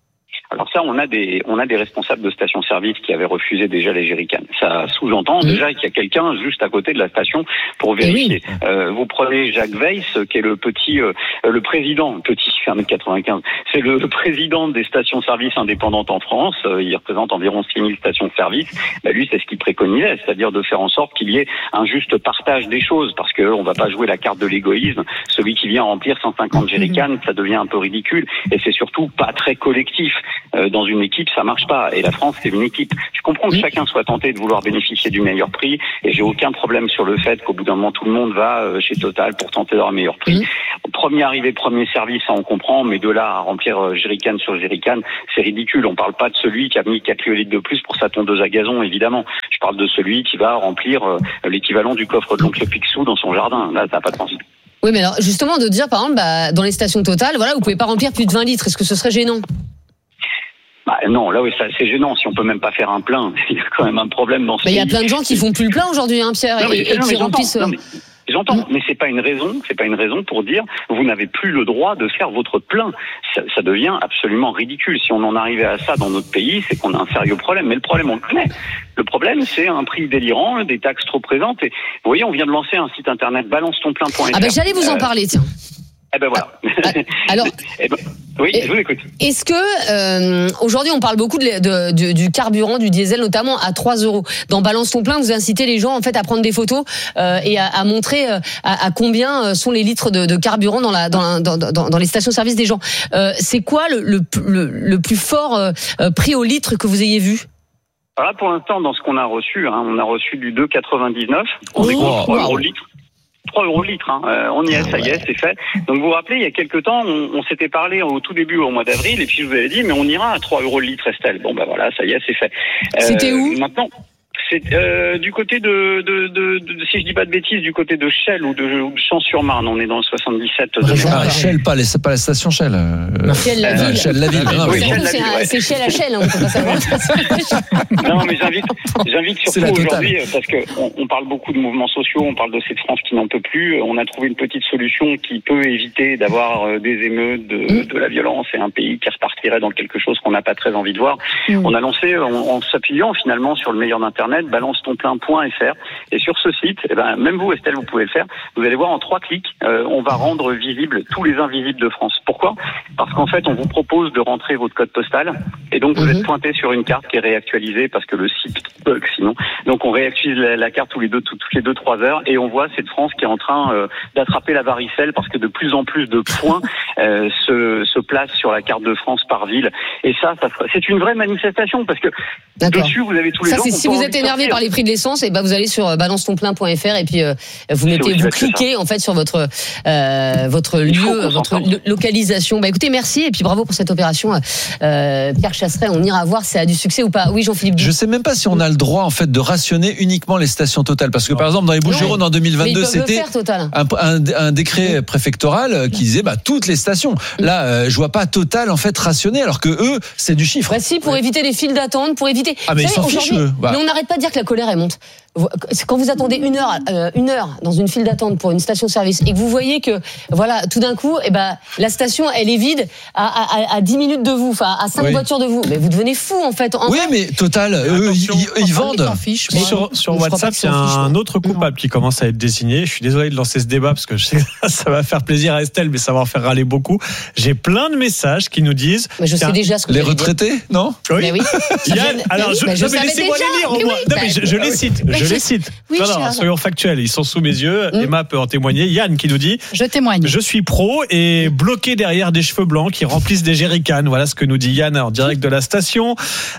Speaker 14: Alors ça, on a des responsables de stations-service qui avaient refusé déjà les jerrycans. Ça sous-entend déjà qu'il y a quelqu'un juste à côté de la station pour vérifier. Vous prenez Jacques Weiss, qui est le président, petit, fait 1m95, c'est le président des stations-service indépendantes en France. Il représente environ 6000 stations-service. Lui, c'est ce qu'il préconisait, c'est-à-dire de faire en sorte qu'il y ait un juste partage des choses, parce que on va pas jouer la carte de l'égoïsme. Celui qui vient remplir 150 jerrycans, ça devient un peu ridicule, et c'est surtout pas très collectif. Dans une équipe, ça marche pas. Et la France, c'est une équipe. Je comprends que chacun soit tenté de vouloir bénéficier du meilleur prix, et j'ai aucun problème sur le fait qu'au bout d'un moment, tout le monde va chez Total pour tenter d'avoir un meilleur prix. Premier arrivé, premier service, ça on comprend, mais de là à remplir jerrycan sur jerrycan, c'est ridicule. On parle pas de celui qui a mis 4 litres de plus pour sa tondeuse à gazon, évidemment. Je parle de celui qui va remplir l'équivalent du coffre de l'oncle Picsou dans son jardin. Là, ça n'a pas de sens.
Speaker 2: Oui, mais alors, justement, de dire, par exemple, dans les stations Total, voilà, vous pouvez pas remplir plus de 20 litres. Est-ce que ce serait gênant?
Speaker 14: Non, là oui, c'est gênant. Si on peut même pas faire un plein, il y a quand même un problème dans ce pays.
Speaker 2: Il y a plein de gens qui font plus le plein aujourd'hui, Pierre, et qui remplissent.
Speaker 14: J'entends, mais c'est pas une raison pour dire vous n'avez plus le droit de faire votre plein. Ça devient absolument ridicule. Si on en arrivait à ça dans notre pays, c'est qu'on a un sérieux problème. Mais le problème, on le connaît. Le problème, c'est un prix délirant, des taxes trop présentes. Et vous voyez, on vient de lancer un site internet balancetonplein.fr.
Speaker 2: Ah j'allais vous en parler, tiens.
Speaker 14: Voilà.
Speaker 2: Alors,
Speaker 14: oui, je vous écoute.
Speaker 2: Est-ce que aujourd'hui on parle beaucoup du carburant, du diesel, notamment à 3 €. Dans Balance ton plein, vous incitez les gens en fait à prendre des photos et à montrer à combien sont les litres de carburant dans les stations-service des gens. C'est quoi le plus fort prix au litre que vous ayez vu?
Speaker 14: Alors là, pour l'instant, dans ce qu'on a reçu, on a reçu du 2,99. On est contre 3 € le litre. 3 € le litre, on y est, ça y est, c'est fait. Donc vous vous rappelez, il y a quelques temps, on s'était parlé au tout début, au mois d'avril, et puis je vous avais dit, mais on ira à 3 € le litre, Estelle. Bon voilà, ça y est, c'est fait.
Speaker 2: C'était où?
Speaker 14: Maintenant, c'est du côté de si je dis pas de bêtises, du côté de Chelles ou de Champs-sur-Marne. On est dans le 77.
Speaker 11: Chelles, pas la station Chelles.
Speaker 2: Chelles la ville.
Speaker 11: Chelles la ville.
Speaker 2: C'est Chelles à Chelles, on peut pas savoir.
Speaker 14: Non, mais j'invite surtout aujourd'hui, parce que on parle beaucoup de mouvements sociaux, on parle de cette France qui n'en peut plus. On a trouvé une petite solution qui peut éviter d'avoir des émeutes, de la violence, et un pays qui repartirait dans quelque chose qu'on n'a pas très envie de voir. On a lancé, en s'appuyant finalement sur le meilleur d'Internet, balancetonplein.fr, et sur ce site, même vous, Estelle, vous pouvez le faire. Vous allez voir, en 3 clics, on va rendre visibles tous les invisibles de France. Pourquoi? Parce qu'en fait, on vous propose de rentrer votre code postal, et donc vous êtes pointé sur une carte qui est réactualisée parce que le site bug sinon. Donc on réactualise la carte toutes les 2-3 heures, et on voit cette France qui est en train d'attraper la varicelle, parce que de plus en plus de points se placent sur la carte de France par ville. Et ça c'est une vraie manifestation, parce que dessus vous avez tous les gens.
Speaker 2: Si vous êtes énervé par les prix de l'essence, et vous allez sur balancetonplein.fr, et puis vous cliquez en fait sur votre lieu, votre localisation. Écoutez, merci, et puis bravo pour cette opération, Pierre Chasseret. On ira voir si ça a du succès ou pas. Oui, Jean-Philippe.
Speaker 11: Je sais même pas si on a le droit en fait de rationner uniquement les stations Total, parce que par exemple dans les Bouches-du-Rhône en 2022, c'était un décret préfectoral qui disait toutes les stations. Là, je vois pas Total en fait rationner, alors que eux, c'est du chiffre.
Speaker 2: Si, pour éviter les files d'attente, pour éviter.
Speaker 11: Mais ils s'en fichent.
Speaker 2: Mais on n'arrête pas de dire que la colère elle monte. Quand vous attendez une heure dans une file d'attente pour une station-service, et que vous voyez que tout d'un coup, la station elle est vide à 10 minutes de vous, à 5 voitures de vous, mais vous devenez fou en fait.
Speaker 11: Mais Total, eux, ils vendent.
Speaker 5: Sur WhatsApp, il y a un autre coupable qui commence à être désigné. Je suis désolé de lancer ce débat parce que je sais que ça va faire plaisir à Estelle, mais ça va en faire râler beaucoup. J'ai plein de messages qui nous disent.
Speaker 2: Je sais déjà ce que
Speaker 11: les retraités, non?
Speaker 2: Oui.
Speaker 5: Yann, alors laissez-moi les lire au moins. Non, mais je les cite. Je les cite. Soyons factuels, ils sont sous mes yeux. Emma peut en témoigner. Yann qui nous dit:
Speaker 10: je témoigne.
Speaker 5: Je suis pro et bloqué derrière des cheveux blancs qui remplissent des jerrycans. Voilà ce que nous dit Yann en direct de la station.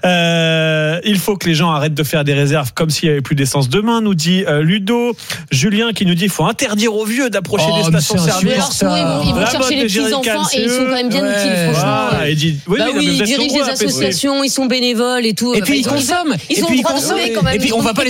Speaker 5: Il faut que les gens arrêtent de faire des réserves comme s'il n'y avait plus d'essence demain, nous dit Ludo. Julien qui nous dit: il faut interdire aux vieux d'approcher des stations-service.
Speaker 2: Ils vont chercher les petits-enfants et ils sont quand même bien utiles, franchement. Ils dirigent des associations, ils sont bénévoles et tout.
Speaker 12: Et puis ils consomment.
Speaker 2: Ils ont le droit de consommer quand même.
Speaker 12: Et puis on va pas les enfermer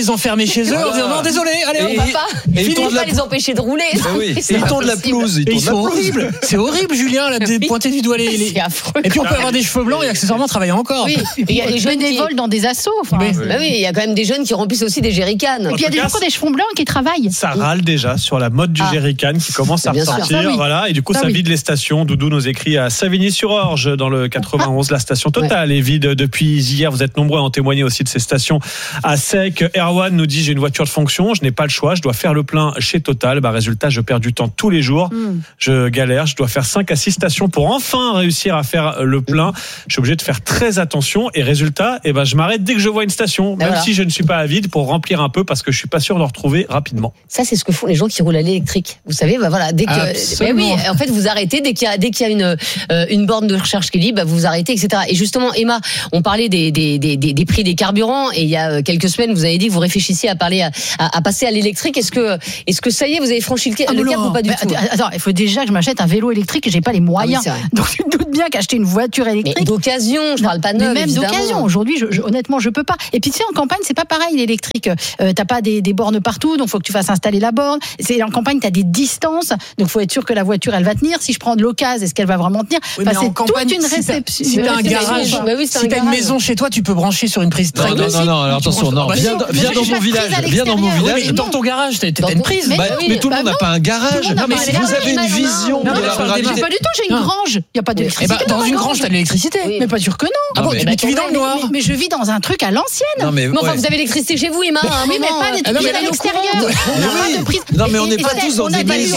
Speaker 12: ramener chez eux en disant non, désolé, allez, on va pas.
Speaker 2: Ils ne pas les empêcher de rouler.
Speaker 11: Ils tondent la pelouse.
Speaker 12: Ils sont horribles. C'est horrible, Julien, là, de pointer du doigt les.
Speaker 2: C'est affreux.
Speaker 12: Et puis on peut avoir des cheveux blancs et accessoirement travailler encore.
Speaker 2: Oui, il y a des jeunes bénévoles
Speaker 10: dans des assos.
Speaker 2: Oui, il y a quand même des jeunes qui remplissent aussi des jerrycans.
Speaker 10: Et puis il y a des gens qui ont des cheveux blancs qui travaillent.
Speaker 5: Ça râle déjà sur la mode du jerrycan qui commence à ressortir. Voilà, et du coup, ça vide les stations. Doudou nous écrit à Savigny-sur-Orge, dans le 91, la station Total est vide depuis hier. Vous êtes nombreux à en témoigner aussi de ces stations à sec. Erwan nous dit, j'ai une voiture de fonction, je n'ai pas le choix, je dois faire le plein chez Total. Résultat, je perds du temps tous les jours. Je galère, je dois faire 5 à 6 stations pour enfin réussir à faire le plein. Je suis obligé de faire très attention et résultat, je m'arrête dès que je vois une station, même si je ne suis pas à vide, pour remplir un peu parce que je suis pas sûr de le retrouver rapidement.
Speaker 2: Ça, c'est ce que font les gens qui roulent à l'électrique. Vous savez, dès que, oui, en fait, vous arrêtez dès qu'il y a une borne de recharge qui est libre, vous arrêtez, etc. Et justement, Emma, on parlait des prix des carburants et il y a quelques semaines, vous avez dit que vous réfléchissiez à passer à l'électrique. Est-ce que ça y est, vous avez franchi le cap ou pas du tout?
Speaker 10: Attends, il faut déjà que je m'achète un vélo électrique et j'ai pas les moyens. Donc tu te doutes bien qu'acheter une voiture électrique.
Speaker 2: Mais d'occasion, je parle pas neuve.
Speaker 10: Même d'occasion. Aujourd'hui, honnêtement, je peux pas. Et puis tu sais, en campagne, c'est pas pareil l'électrique. T'as pas des bornes partout, donc faut que tu fasses installer la borne. En campagne, t'as des distances, donc faut être sûr que la voiture elle va tenir. Si je prends de l'occasion, est-ce qu'elle va vraiment tenir?
Speaker 12: C'est toute une réception. Si t'as un garage, si t'as une maison chez toi, tu peux brancher sur une prise.
Speaker 11: Non, alors attention, viens dans mon village. Viens dans mon village.
Speaker 12: Dans ton garage, t'as une prise.
Speaker 11: Mais tout le monde n'a pas un garage.
Speaker 10: Non, mais
Speaker 11: vous avez une vision de la ruralité.
Speaker 10: Pas du tout, j'ai une grange. Il y a pas d'électricité.
Speaker 12: Dans une grange, t'as de l'électricité.
Speaker 10: Mais pas sûr que non.
Speaker 12: Ah bon, mais tu vis dans le noir.
Speaker 10: Mais je vis dans un truc à l'ancienne.
Speaker 2: Mais enfin, vous avez l'électricité chez vous, Emma.
Speaker 10: Oui, mais pas des trucs à l'extérieur. On n'a pas de prise.
Speaker 11: Non, mais on n'est pas tous dans des maisons.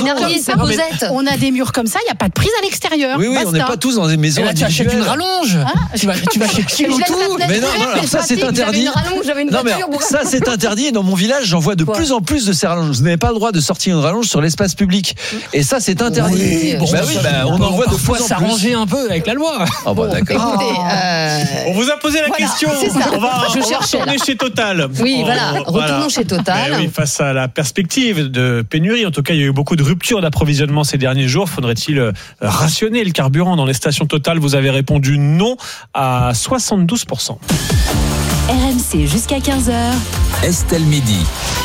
Speaker 10: On a des murs comme ça, il n'y a pas de prise à l'extérieur.
Speaker 11: Oui, on n'est pas tous dans des maisons individuelles.
Speaker 12: Tu achètes une rallonge. Tu vas chez Kilo tout.
Speaker 11: Mais non, ça c'est interdit. Non, mais ça c'est interdit. Et dans mon village, j'en vois de plus en plus de ces rallonges. Vous n'avez pas le droit de sortir une rallonge sur l'espace public. Et ça c'est interdit. On en voit de fois
Speaker 12: s'arranger un peu avec la loi.
Speaker 11: Ah bon, d'accord.
Speaker 5: On vous a posé la question. On va retourner chez Total.
Speaker 2: Oui, retournons chez Total.
Speaker 5: Oui, face à la perspective de pénurie, en tout cas, il y a eu beaucoup de ruptures d'approvisionnement ces derniers jours. Faudrait-il rationner le carburant dans les stations Total? Vous avez répondu non à 72%.
Speaker 9: RMC jusqu'à 15h.
Speaker 8: Estelle Midi.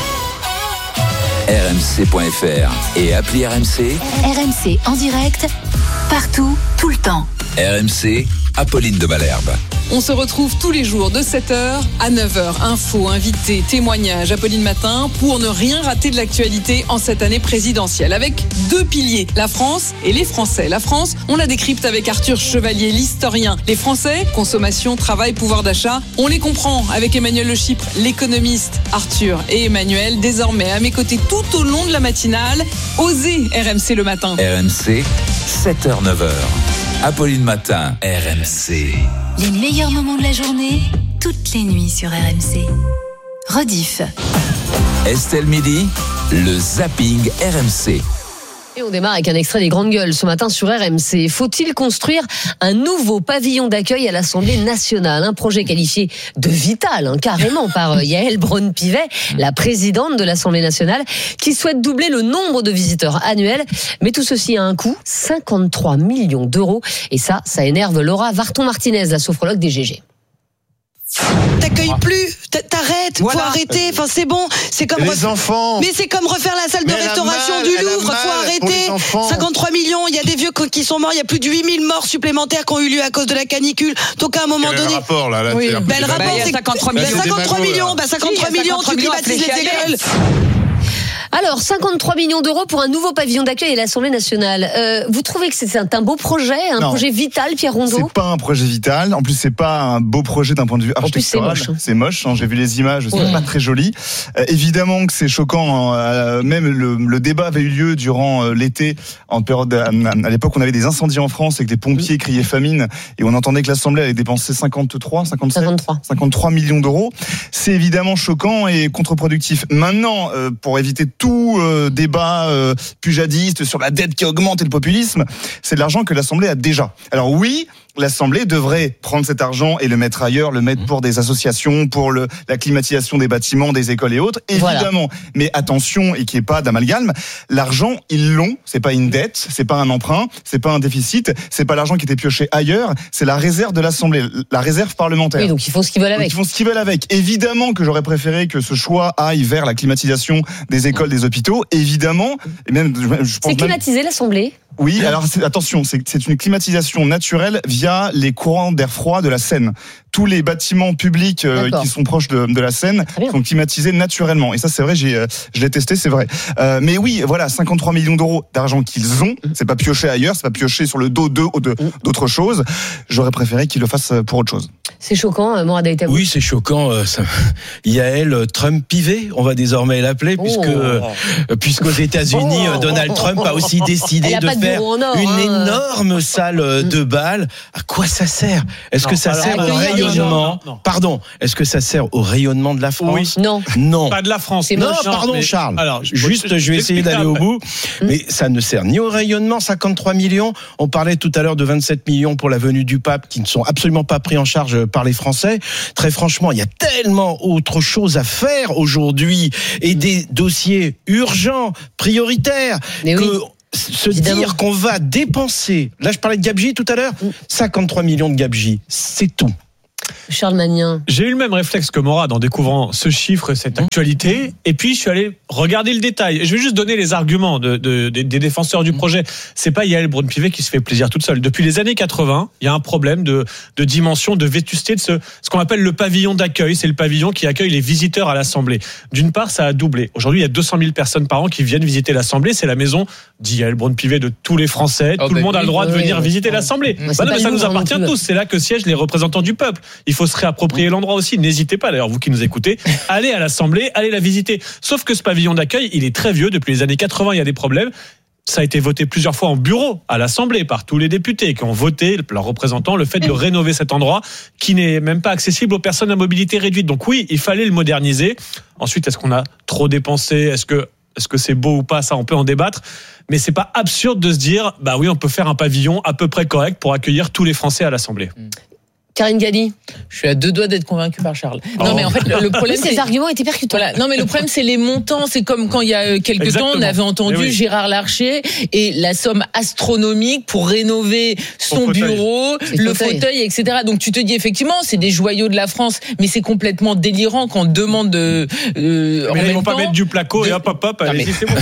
Speaker 8: RMC.fr et appli RMC.
Speaker 9: RMC en direct, partout, tout le temps.
Speaker 8: RMC, Apolline de Malherbe.
Speaker 15: On se retrouve tous les jours de 7h à 9h. Infos, invités, témoignages, Apolline Matin, pour ne rien rater de l'actualité en cette année présidentielle. Avec 2 piliers, la France et les Français. La France, on la décrypte avec Arthur Chevalier, l'historien. Les Français, consommation, travail, pouvoir d'achat, on les comprend avec Emmanuel Le Chypre, l'économiste. Arthur et Emmanuel, désormais à mes côtés tout au long de la matinale. Osez RMC le matin.
Speaker 8: RMC, 7h-9h. Apolline Matin, RMC.
Speaker 9: Les meilleurs moments de la journée, toutes les nuits sur RMC. Rediff.
Speaker 8: Estelle Midi, le zapping RMC.
Speaker 2: Et on démarre avec un extrait des Grandes Gueules ce matin sur RMC. Faut-il construire un nouveau pavillon d'accueil à l'Assemblée nationale? Un projet qualifié de vital, carrément, par Yaël Braun-Pivet, la présidente de l'Assemblée nationale, qui souhaite doubler le nombre de visiteurs annuels. Mais tout ceci a un coût, 53 millions d'euros. Et ça énerve Laura Varton-Martinez, la sophrologue des GG.
Speaker 16: T'accueilles plus, t'arrêtes, faut arrêter, enfin c'est bon, c'est comme
Speaker 17: les enfants.
Speaker 16: Mais c'est comme refaire la salle de restauration du Louvre, faut arrêter. 53 millions, il y a des vieux qui sont morts, il y a plus de 8000 morts supplémentaires qui ont eu lieu à cause de la canicule. Donc à un moment donné.
Speaker 17: Le rapport là,
Speaker 16: oui. Le rapport c'est 53 millions. 53 millions, tu privatises les écoles.
Speaker 2: Alors, 53 millions d'euros pour un nouveau pavillon d'accueil à l'Assemblée nationale. Vous trouvez que c'est un beau projet, projet vital, Pierre Rondeau?
Speaker 3: C'est pas un projet vital. En plus, c'est pas un beau projet d'un point de vue architectural.
Speaker 2: C'est moche.
Speaker 3: J'ai vu les images, c'est pas très joli. Évidemment que c'est choquant. Même le débat avait eu lieu durant l'été, en période. À l'époque, on avait des incendies en France et que les pompiers criaient famine et on entendait que l'Assemblée allait dépenser 53 millions d'euros. C'est évidemment choquant et contre-productif. Maintenant, pour éviter tout débat pujadiste sur la dette qui augmente et le populisme, c'est de l'argent que l'Assemblée a déjà. Alors oui, l'Assemblée devrait prendre cet argent et le mettre ailleurs, le mettre pour des associations, pour la climatisation des bâtiments, des écoles et autres, évidemment. Voilà. Mais attention, et qu'il n'y ait pas d'amalgame, l'argent, ils l'ont, c'est pas une dette, c'est pas un emprunt, c'est pas un déficit, c'est pas l'argent qui était pioché ailleurs, c'est la réserve de l'Assemblée, la réserve parlementaire.
Speaker 2: Oui, donc ils font ce qu'ils veulent avec.
Speaker 3: Donc, ils font ce qu'ils veulent avec. Évidemment que j'aurais préféré que ce choix aille vers la climatisation des écoles, des hôpitaux, évidemment. Et même, je pense
Speaker 2: c'est climatisé l'Assemblée?
Speaker 3: Oui, alors attention, c'est une climatisation naturelle via les courants d'air froid de la Seine. Tous les bâtiments publics qui sont proches de la Seine sont climatisés naturellement. Et ça, c'est vrai, je l'ai testé, c'est vrai. Mais oui, voilà, 53 millions d'euros d'argent qu'ils ont. C'est pas pioché ailleurs, c'est pas pioché sur le dos d'autres choses. J'aurais préféré qu'ils le fassent pour autre chose.
Speaker 2: C'est choquant, Morad Aïtabou.
Speaker 1: Oui, c'est choquant. Yael Trump-Pivet, on va désormais l'appeler, puisqu'aux États-Unis, Donald Trump a aussi décidé de faire une énorme salle de bal. À quoi ça sert? Est-ce que ça sert au rayonnement? Pardon. Est-ce que ça sert au rayonnement de la France?
Speaker 2: Oui.
Speaker 1: Non.
Speaker 5: Pas de la France.
Speaker 1: Non, pardon, Charles. Alors, juste, je vais essayer d'aller au bout. Mais ça ne sert ni au rayonnement, 53 millions. On parlait tout à l'heure de 27 millions pour la venue du pape, qui ne sont absolument pas pris en charge par les Français. Très franchement, il y a tellement autre chose à faire aujourd'hui et des dossiers urgents, prioritaires, dire qu'on va dépenser, là je parlais de gabegie tout à l'heure, 53 millions de gabegie, c'est tout.
Speaker 2: Charles Magnin.
Speaker 5: J'ai eu le même réflexe que Morad en découvrant ce chiffre, cette actualité, et puis je suis allé regarder le détail. Je vais juste donner les arguments des défenseurs du projet. C'est pas Yael Braun-Pivet qui se fait plaisir toute seule. Depuis les années 80, il y a un problème de dimension, de vétusté de ce qu'on appelle le pavillon d'accueil. C'est le pavillon qui accueille les visiteurs à l'Assemblée. D'une part, ça a doublé. Aujourd'hui, il y a 200 000 personnes par an qui viennent visiter l'Assemblée. C'est la maison d'Yael Braun-Pivet de tous les Français. Tout le monde a le droit de venir visiter l'Assemblée. Mais ça nous appartient tous. C'est là que siègent les représentants du peuple. Il faut se réapproprier l'endroit aussi. N'hésitez pas, d'ailleurs, vous qui nous écoutez, allez à l'Assemblée, allez la visiter. Sauf que ce pavillon d'accueil, il est très vieux. Depuis les années 80, il y a des problèmes. Ça a été voté plusieurs fois en bureau à l'Assemblée par tous les députés qui ont voté, leurs représentants, le fait de rénover cet endroit qui n'est même pas accessible aux personnes à mobilité réduite. Donc oui, il fallait le moderniser. Ensuite, est-ce qu'on a trop dépensé? Est-ce que c'est beau ou pas? Ça, on peut en débattre. Mais c'est pas absurde de se dire, bah oui, on peut faire un pavillon à peu près correct pour accueillir tous les Français à l'Assemblée.
Speaker 2: Karine Galli.
Speaker 4: Je suis à deux doigts d'être convaincue par Charles. Non, mais en fait, le problème,
Speaker 2: ces arguments étaient percutants.
Speaker 4: Voilà. Non, mais le problème, c'est les montants. C'est comme quand il y a quelques temps, on avait entendu Gérard Larcher et la somme astronomique pour rénover son bureau, le fauteuil, etc. Donc, tu te dis, effectivement, c'est des joyaux de la France, mais c'est complètement délirant quand on demande
Speaker 5: mais ils vont pas mettre du placo et hop, allez-y, c'est bon.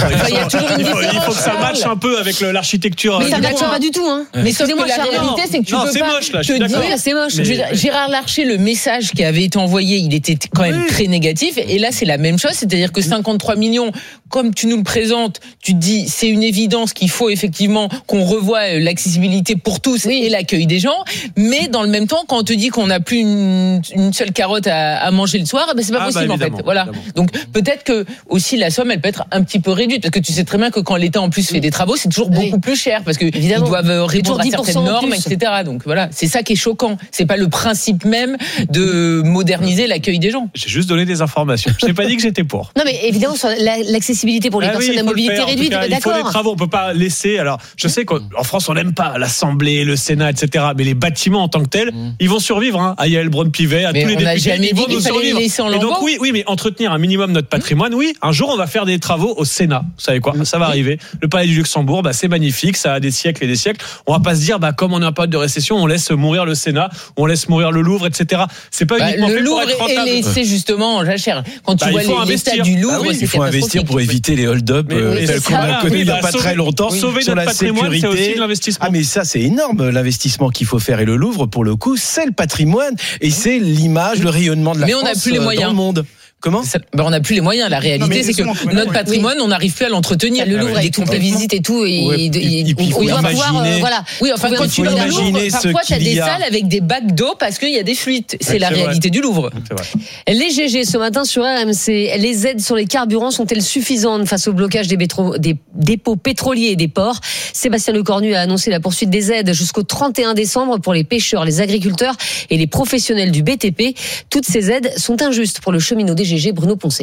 Speaker 5: Il faut que ça matche un peu avec l'architecture.
Speaker 2: Mais ça matche pas du tout, hein.
Speaker 4: Mais excusez-moi, la réalité, c'est que tu peux pas te dire, c'est moche. Gérard Larcher, le message qui avait été envoyé, il était quand même très négatif. Et là, c'est la même chose. C'est-à-dire que 53 millions, comme tu nous le présentes, tu te dis, c'est une évidence qu'il faut effectivement qu'on revoie l'accessibilité pour tous et l'accueil des gens. Mais dans le même temps, quand on te dit qu'on n'a plus une seule carotte à manger le soir, ben c'est pas possible en fait. Voilà. Donc peut-être que aussi la somme, elle peut être un petit peu réduite parce que tu sais très bien que quand l'État en plus fait des travaux, c'est toujours beaucoup plus cher parce que ils doivent répondre à certaines normes, etc. Donc voilà, c'est ça qui est choquant. C'est pas le principe même de moderniser l'accueil des gens.
Speaker 5: J'ai juste donné des informations. Je n'ai pas dit que j'étais pour.
Speaker 2: Non, mais évidemment, sur l'accessibilité pour les personnes à mobilité réduite,
Speaker 5: d'accord. Il faut des travaux. On peut pas laisser. Alors, je sais qu'en France, on n'aime pas l'Assemblée, le Sénat, etc. Mais les bâtiments en tant que tels, ils vont survivre. À Yael Braun-Pivet, à tous les députés, ils vont nous survivre. Et donc oui, mais entretenir un minimum notre patrimoine. Oui, un jour, on va faire des travaux au Sénat. Vous savez quoi? Ça va arriver. Le Palais du Luxembourg, c'est magnifique. Ça a des siècles et des siècles. On va pas se dire, comme on est en période de récession, on laisse mourir le Sénat, on laisse mourir le Louvre, etc. C'est pas uniquement
Speaker 4: le
Speaker 5: fait
Speaker 4: Louvre
Speaker 5: pour être rentable.
Speaker 4: et c'est justement jachère. Quand tu vois l'état du Louvre,
Speaker 1: il faut investir pour éviter les hold-up tels qu'on a connus il n'y a pas très longtemps sur la sécurité.
Speaker 5: C'est aussi de l'investissement.
Speaker 1: Ah mais ça c'est énorme l'investissement qu'il faut faire et le Louvre pour le coup c'est le patrimoine et c'est l'image, le rayonnement de la France
Speaker 4: on n'a plus les moyens
Speaker 1: dans le monde. Comment?
Speaker 4: On n'a plus les moyens. La réalité, c'est que notre patrimoine, on n'arrive plus à l'entretenir.
Speaker 2: Le Louvre, avec toutes les visites et tout,
Speaker 1: il faut imaginer.
Speaker 2: Voilà.
Speaker 4: Oui, enfin, quand tu vas au Louvre, parfois, tu as des salles avec des bacs d'eau parce qu'il y a des fuites. C'est la réalité du Louvre.
Speaker 2: Les GG ce matin sur RMC, les aides sur les carburants sont-elles suffisantes face au blocage des dépôts pétroliers et des ports? Sébastien Lecornu a annoncé la poursuite des aides jusqu'au 31 décembre pour les pêcheurs, les agriculteurs et les professionnels du BTP. Toutes ces aides sont injustes pour le cheminot des GG, Bruno Poncet.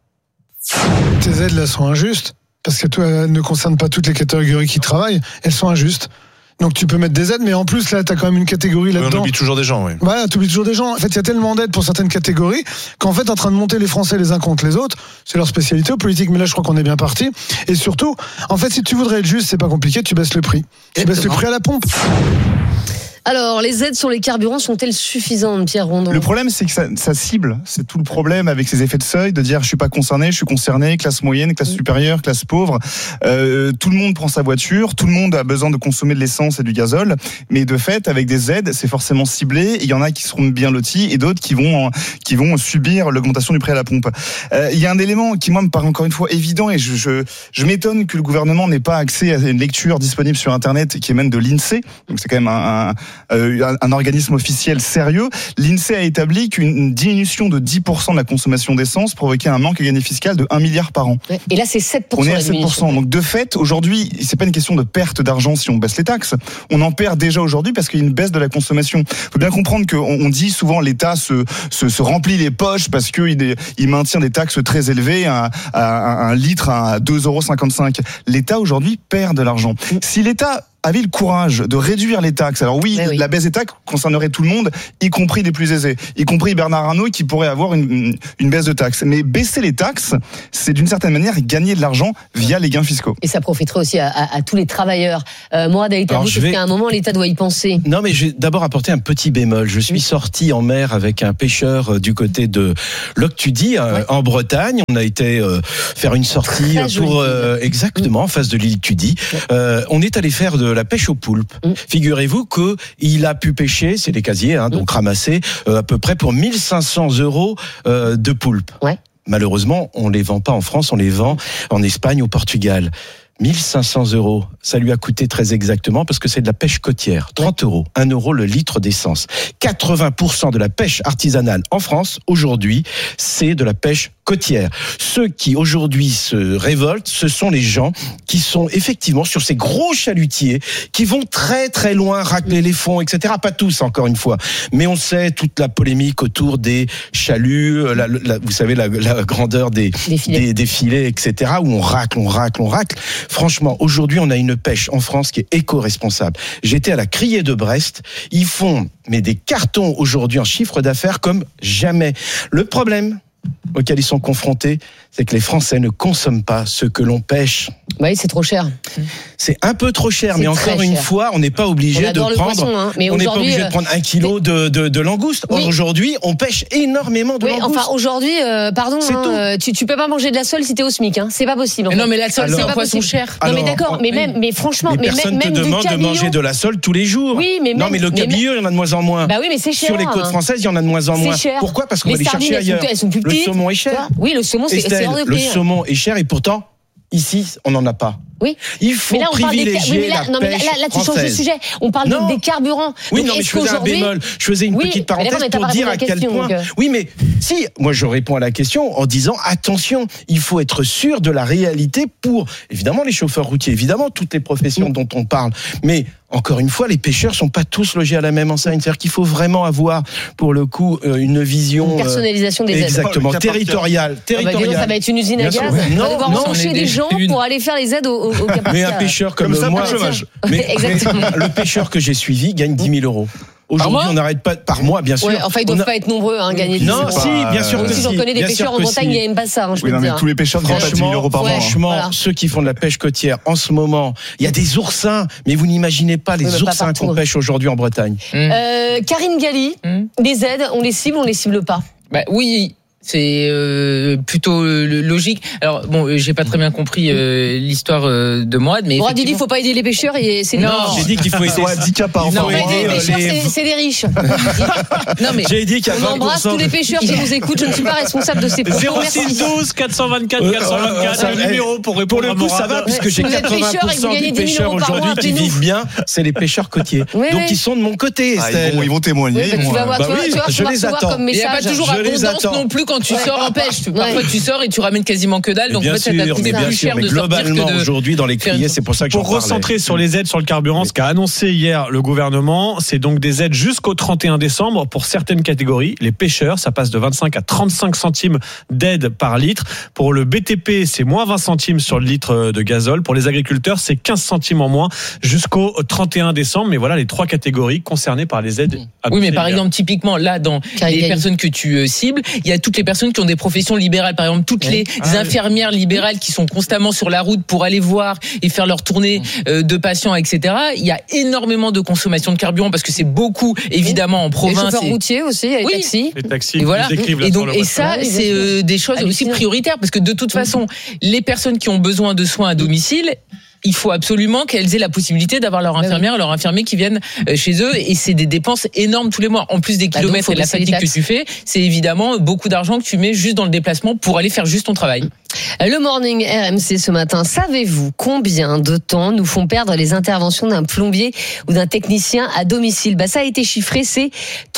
Speaker 17: Ces aides-là sont injustes parce qu'elles ne concernent pas toutes les catégories qui travaillent. Elles sont injustes. Donc tu peux mettre des aides, mais en plus là t'as quand même une catégorie là-dedans.
Speaker 18: On oublie toujours des gens, oui.
Speaker 17: Voilà, tu oublies toujours des gens. En fait, il y a tellement d'aides pour certaines catégories qu'en fait, en train de monter les Français les uns contre les autres, c'est leur spécialité aux politiques. Mais là, je crois qu'on est bien parti. Et surtout, en fait, si tu voudrais être juste, c'est pas compliqué, tu baisses le prix. Tu baisses le prix à la pompe.
Speaker 2: Alors, les aides sur les carburants sont-elles suffisantes, Pierre Rondon ?
Speaker 3: Le problème, c'est que ça cible. C'est tout le problème avec ces effets de seuil, de dire je suis pas concerné, je suis concerné, classe moyenne, classe supérieure, classe pauvre. Tout le monde prend sa voiture, tout le monde a besoin de consommer de l'essence et du gazole. Mais de fait, avec des aides, c'est forcément ciblé. Il y en a qui seront bien lotis et d'autres qui vont subir l'augmentation du prix à la pompe. Il y a un élément qui, moi, me paraît encore une fois évident et je m'étonne que le gouvernement n'ait pas accès à une lecture disponible sur Internet qui émane de l'INSEE. Donc c'est quand même un organisme officiel sérieux. L'INSEE a établi qu'une diminution de 10% de la consommation d'essence provoquait un manque à gagner fiscal de 1 milliard par an.
Speaker 2: Et là, c'est 7%.
Speaker 3: On est à 7%. Donc, de fait, aujourd'hui, c'est pas une question de perte d'argent si on baisse les taxes. On en perd déjà aujourd'hui parce qu'il y a une baisse de la consommation. Faut bien comprendre qu'on dit souvent l'État se remplit les poches parce qu'il maintient des taxes très élevées à un litre à 2,55 €. L'État aujourd'hui perd de l'argent. Si l'État avait le courage de réduire les taxes. Alors oui, la baisse des taxes concernerait tout le monde, y compris les plus aisés, y compris Bernard Arnault qui pourrait avoir une baisse de taxes. Mais baisser les taxes, c'est d'une certaine manière gagner de l'argent via les gains fiscaux.
Speaker 2: Et ça profiterait aussi à tous les travailleurs. Mourad Aïtabi, est-ce qu'à un moment l'État doit y penser ?
Speaker 1: Non, mais j'ai d'abord apporté un petit bémol. Je suis sorti en mer avec un pêcheur du côté de Loctudy, en Bretagne. On a été faire une sortie pour exactement en face de l'île Tudy. On est allé faire de la pêche au poulpe. Figurez-vous que il a pu pêcher, c'est des casiers, donc ramasser à peu près pour 1 500 € de poulpe. Malheureusement, on les vend pas en France, on les vend en Espagne, au Portugal. 1 500 €, ça lui a coûté très exactement parce que c'est de la pêche côtière. 30 €, 1 € le litre d'essence. 80% de la pêche artisanale en France, aujourd'hui, c'est de la pêche côtière. Ceux qui aujourd'hui se révoltent, ce sont les gens qui sont effectivement sur ces gros chalutiers, qui vont très très loin racler les fonds, etc. Pas tous, encore une fois. Mais on sait toute la polémique autour des chaluts, vous savez, la grandeur des filets, etc. Où on racle. Franchement, aujourd'hui, on a une pêche en France qui est éco-responsable. J'étais à la Criée de Brest. Ils font des cartons aujourd'hui en chiffre d'affaires comme jamais. Le problème auquel ils sont confrontés, c'est que les Français ne consomment pas ce que l'on pêche.
Speaker 2: Oui, c'est trop cher.
Speaker 1: C'est un peu trop cher, mais encore une fois, on n'est pas obligé de prendre.
Speaker 2: Mais
Speaker 1: on n'est pas obligé de prendre 1 kilo de langouste. Oui. Aujourd'hui, on pêche énormément de langouste.
Speaker 2: Enfin, aujourd'hui, pardon, tu peux pas manger de la sole si t'es au SMIC. C'est pas possible.
Speaker 4: Non, mais la sole, c'est un poisson cher.
Speaker 2: Non, mais d'accord, mais franchement,
Speaker 1: personne te demande de manger de la sole tous les jours.
Speaker 2: Oui, mais
Speaker 1: non, mais le cabillaud, il y en a de moins en moins.
Speaker 2: Bah oui, mais c'est cher.
Speaker 1: Sur les côtes françaises, il y en a de moins en moins. Pourquoi ? Parce qu'on va les chercher ailleurs.
Speaker 2: Elles sont plus petites.
Speaker 1: Le saumon est cher.
Speaker 2: Oui, le saumon, c'est hors de prix.
Speaker 1: Le saumon est cher et pourtant, ici, on n'en a pas.
Speaker 2: Oui.
Speaker 1: Il faut privilégier la pêche
Speaker 2: là, tu changes de sujet. On parle des carburants.
Speaker 1: Oui, non, mais je faisais un bémol. Je faisais une petite parenthèse pour dire à quel point. Oui, mais si, moi je réponds à la question en disant attention, il faut être sûr de la réalité pour, évidemment, les chauffeurs routiers, évidemment, toutes les professions dont on parle. Mais encore une fois, les pêcheurs sont pas tous logés à la même enseigne. C'est-à-dire qu'il faut vraiment avoir, pour le coup, une vision.
Speaker 2: Une personnalisation des aides.
Speaker 1: Exactement, territoriale.
Speaker 2: Ça va être une usine à gaz. On va devoir embaucher des gens pour aller faire les aides au cas par cas.
Speaker 1: Mais un pêcheur comme moi, mais le pêcheur que j'ai suivi gagne 10 000 €. Aujourd'hui, on n'arrête pas par mois, bien sûr.
Speaker 2: Ouais, enfin, ils doivent pas être nombreux à gagner.
Speaker 1: Non, si, bien sûr que si.
Speaker 2: J'en connais des pêcheurs en Bretagne, il y a même pas ça.
Speaker 3: Oui, non, mais tous les pêcheurs ne gagnent pas 10 000 € par mois.
Speaker 1: Franchement, ceux qui font de la pêche côtière, en ce moment, il y a des oursins, mais vous n'imaginez pas les oursins qu'on pêche aujourd'hui en Bretagne.
Speaker 2: Karine Galli, les aides, on les cible pas.
Speaker 4: Bah oui. C'est plutôt logique. Alors bon, j'ai pas très bien compris l'histoire de Mourad, mais
Speaker 2: Mourad dit faut pas aider les pêcheurs et c'est
Speaker 1: non. J'ai dit qu'il faut aider 10 cas par an.
Speaker 2: Non, les pêcheurs c'est des riches.
Speaker 1: Non mais j'ai dit qu'il y a 20%.
Speaker 2: On embrasse tous les pêcheurs qui nous écoutent. Je ne suis pas responsable de ces propos.
Speaker 5: 06 12 424 424 le numéro pour répondre.
Speaker 1: Pour le coup, ça va puisque j'ai 80% des pêcheurs aujourd'hui qui vivent bien, c'est les pêcheurs côtiers. Donc ils sont de mon côté.
Speaker 3: Ils vont témoigner.
Speaker 2: Tu vas voir, je les attends.
Speaker 4: Il n'y a pas toujours abondance non plus quand quand tu sors, empêche. Parfois, tu sors et tu ramènes quasiment que dalle. Donc, en fait, ça t'a coûté plus cher de sortir
Speaker 1: globalement, aujourd'hui, dans les criers, c'est pour ça que j'en parlais.
Speaker 5: Pour recentrer sur les aides sur le carburant, ce qu'a annoncé hier le gouvernement, c'est donc des aides jusqu'au 31 décembre pour certaines catégories. Les pêcheurs, ça passe de 25 à 35 centimes d'aide par litre. Pour le BTP, c'est moins 20 centimes sur le litre de gazole. Pour les agriculteurs, c'est 15 centimes en moins jusqu'au 31 décembre. Mais voilà les 3 catégories concernées par les aides.
Speaker 4: Oui, mais par exemple, typiquement, là, dans les personnes que tu cibles, il y a toutes les personnes qui ont des professions libérales. Par exemple, toutes les infirmières libérales qui sont constamment sur la route pour aller voir et faire leur tournée de patients, etc. Il y a énormément de consommation de carburant parce que c'est beaucoup, évidemment, en province.
Speaker 2: Les chauffeurs routiers aussi, les taxis.
Speaker 5: Les taxis,
Speaker 4: et voilà. Et ça,
Speaker 2: oui,
Speaker 4: c'est des choses aussi prioritaires parce que de toute façon, les personnes qui ont besoin de soins à domicile, il faut absolument qu'elles aient la possibilité d'avoir leur infirmière, leur infirmier qui viennent chez eux, et c'est des dépenses énormes tous les mois. En plus des kilomètres et de la fatigue que tu fais, c'est évidemment beaucoup d'argent que tu mets juste dans le déplacement pour aller faire juste ton travail.
Speaker 2: Le Morning RMC ce matin. Savez-vous combien de temps nous font perdre les interventions d'un plombier ou d'un technicien à domicile? Ça a été chiffré, c'est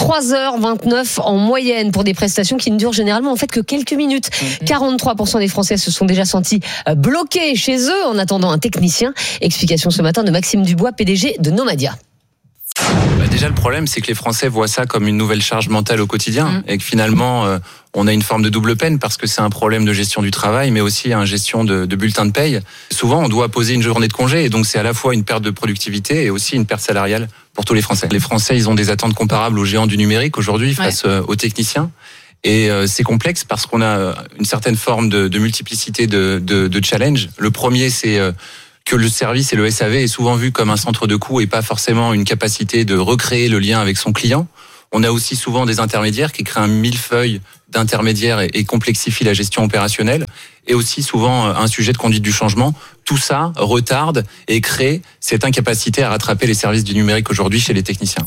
Speaker 2: 3h29 en moyenne pour des prestations qui ne durent généralement en fait que quelques minutes. 43% des Français se sont déjà sentis bloqués chez eux en attendant un technicien. Explication ce matin de Maxime Dubois, PDG de Nomadia.
Speaker 18: Déjà, le problème, c'est que les Français voient ça comme une nouvelle charge mentale au quotidien et que finalement, on a une forme de double peine parce que c'est un problème de gestion du travail, mais aussi une gestion de bulletin de paye. Souvent, on doit poser une journée de congé et donc c'est à la fois une perte de productivité et aussi une perte salariale pour tous les Français. Les Français, ils ont des attentes comparables aux géants du numérique aujourd'hui face aux techniciens. Et c'est complexe parce qu'on a une certaine forme de multiplicité de challenge. Le premier, c'est que le service et le SAV est souvent vu comme un centre de coût et pas forcément une capacité de recréer le lien avec son client. On a aussi souvent des intermédiaires qui créent un millefeuille d'intermédiaires et complexifient la gestion opérationnelle. Et aussi souvent un sujet de conduite du changement. Tout ça retarde et crée cette incapacité à rattraper les services du numérique aujourd'hui chez les techniciens.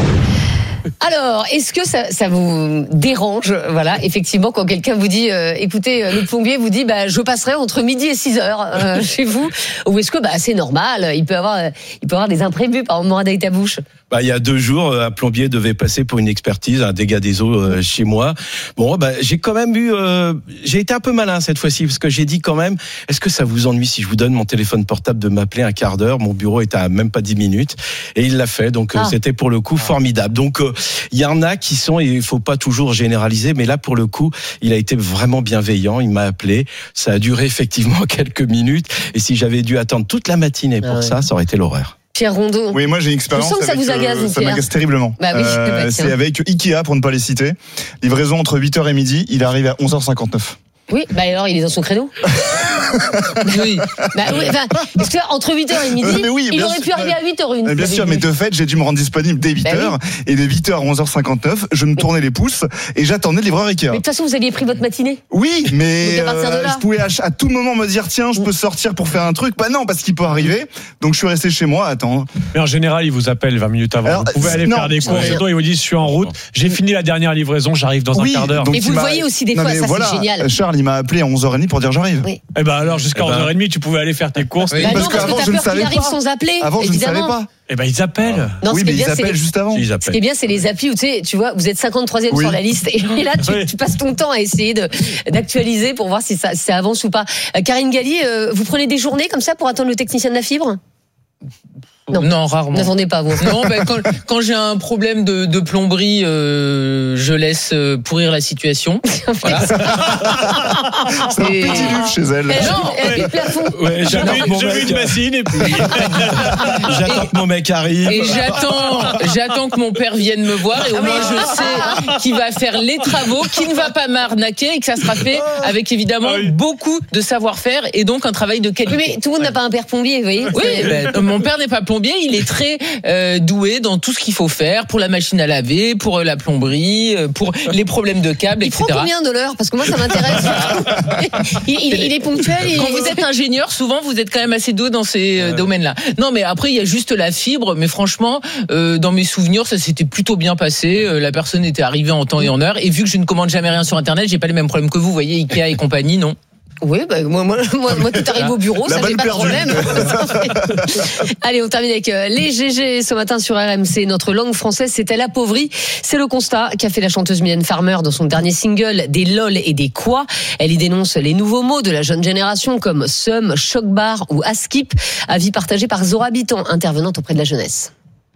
Speaker 2: Alors, est-ce que ça vous dérange, voilà, effectivement, quand quelqu'un vous dit, écoutez, le plombier vous dit, je passerai entre midi et 6 heures chez vous, ou est-ce que c'est normal, il peut avoir des imprévus, par exemple, Morad avec ta bouche.
Speaker 1: Il y a 2 jours, un plombier devait passer pour une expertise, un dégât des eaux chez moi. Bon, j'ai quand même j'ai été un peu malin cette fois-ci parce que j'ai dit quand même, est-ce que ça vous ennuie si je vous donne mon téléphone portable de m'appeler un quart d'heure? Mon bureau est à même pas 10 minutes et il l'a fait, donc c'était pour le coup formidable. Donc il y en a qui sont, et il faut pas toujours généraliser, mais là pour le coup, il a été vraiment bienveillant. Il m'a appelé, ça a duré effectivement quelques minutes et si j'avais dû attendre toute la matinée pour ça aurait été l'horreur.
Speaker 2: Pierre Rondeau.
Speaker 3: Oui, moi j'ai une expérience.
Speaker 2: Je sens que ça vous agace,
Speaker 3: ça m'agace terriblement. C'est avec Ikea, pour ne pas les citer. Livraison entre 8h et midi, il arrive à 11h59.
Speaker 2: Oui, alors il est dans son créneau. Oui. Parce que entre 8h et midi, il aurait pu arriver à 8h01.
Speaker 3: Bien sûr, mais de fait, j'ai dû me rendre disponible dès 8h. Et de 8h à 11h59, je me tournais les pouces et j'attendais le livreur Ikea.
Speaker 2: Mais de toute façon, vous aviez pris votre matinée.
Speaker 3: Oui, mais je pouvais à tout moment me dire, tiens, je peux sortir pour faire un truc. Non, parce qu'il peut arriver. Donc je suis resté chez moi à attendre.
Speaker 5: Mais en général, il vous appelle 20 minutes avant. Vous pouvez aller faire des courses. Et toi, il vous dit, je suis en route. J'ai fini la dernière livraison, j'arrive dans un quart d'heure.
Speaker 2: Et vous le voyez aussi des fois, ça c'est génial.
Speaker 3: Charles, il m'a appelé à 11h30 pour dire j'arrive.
Speaker 2: Oui.
Speaker 5: Alors jusqu'à 11h30, tu pouvais aller faire tes courses.
Speaker 3: Parce qu'avant, je ne savais pas.
Speaker 2: Sans appeler,
Speaker 3: avant, je ne savais pas.
Speaker 5: Ils appellent.
Speaker 2: Non,
Speaker 3: oui, mais ils appellent juste avant.
Speaker 2: Ce qui est bien, c'est les applis où tu vois, vous êtes 53e sur la liste et là, tu passes ton temps à essayer d'actualiser pour voir si ça avance ou pas. Karine Galli, vous prenez des journées comme ça pour attendre le technicien de la fibre?
Speaker 4: Non, rarement.
Speaker 2: N'attendez pas, vous.
Speaker 4: Non, quand j'ai un problème de plomberie, je laisse pourrir la situation. Voilà.
Speaker 3: C'est un petit livre chez elle.
Speaker 2: Et le plafond.
Speaker 5: J'ai vu une machine et puis
Speaker 1: j'attends que mon mec arrive.
Speaker 4: Et j'attends que mon père vienne me voir et au moins je sais qu'il va faire les travaux, qu'il ne va pas m'arnaquer et que ça sera fait avec évidemment beaucoup de savoir-faire et donc un travail de qualité.
Speaker 2: Mais tout le monde n'a pas un père plombier, vous voyez.
Speaker 4: Oui, mon père n'est pas plombier. Il est très doué dans tout ce qu'il faut faire pour la machine à laver, pour la plomberie, pour les problèmes de câbles, etc.
Speaker 2: Il prend combien de l'heure? Parce que moi, ça m'intéresse. il est ponctuel.
Speaker 4: Quand vous êtes ingénieur, souvent, vous êtes quand même assez doué dans ces domaines-là. Non, mais après, il y a juste la fibre. Mais franchement, dans mes souvenirs, ça s'était plutôt bien passé. La personne était arrivée en temps et en heure. Et vu que je ne commande jamais rien sur Internet, j'ai pas les mêmes problèmes que vous. Vous voyez, Ikea et compagnie, non.
Speaker 2: Oui, moi, tout arrive au bureau, ça fait pas de problème. Allez, on termine avec les GG ce matin sur RMC. Notre langue française s'est-elle appauvrie? C'est le constat qu'a fait la chanteuse Mylène Farmer dans son dernier single, des lol et des quoi. Elle y dénonce les nouveaux mots de la jeune génération comme seum, choc-bar ou askip. Avis partagé par Zora Bitan, intervenante auprès de la jeunesse.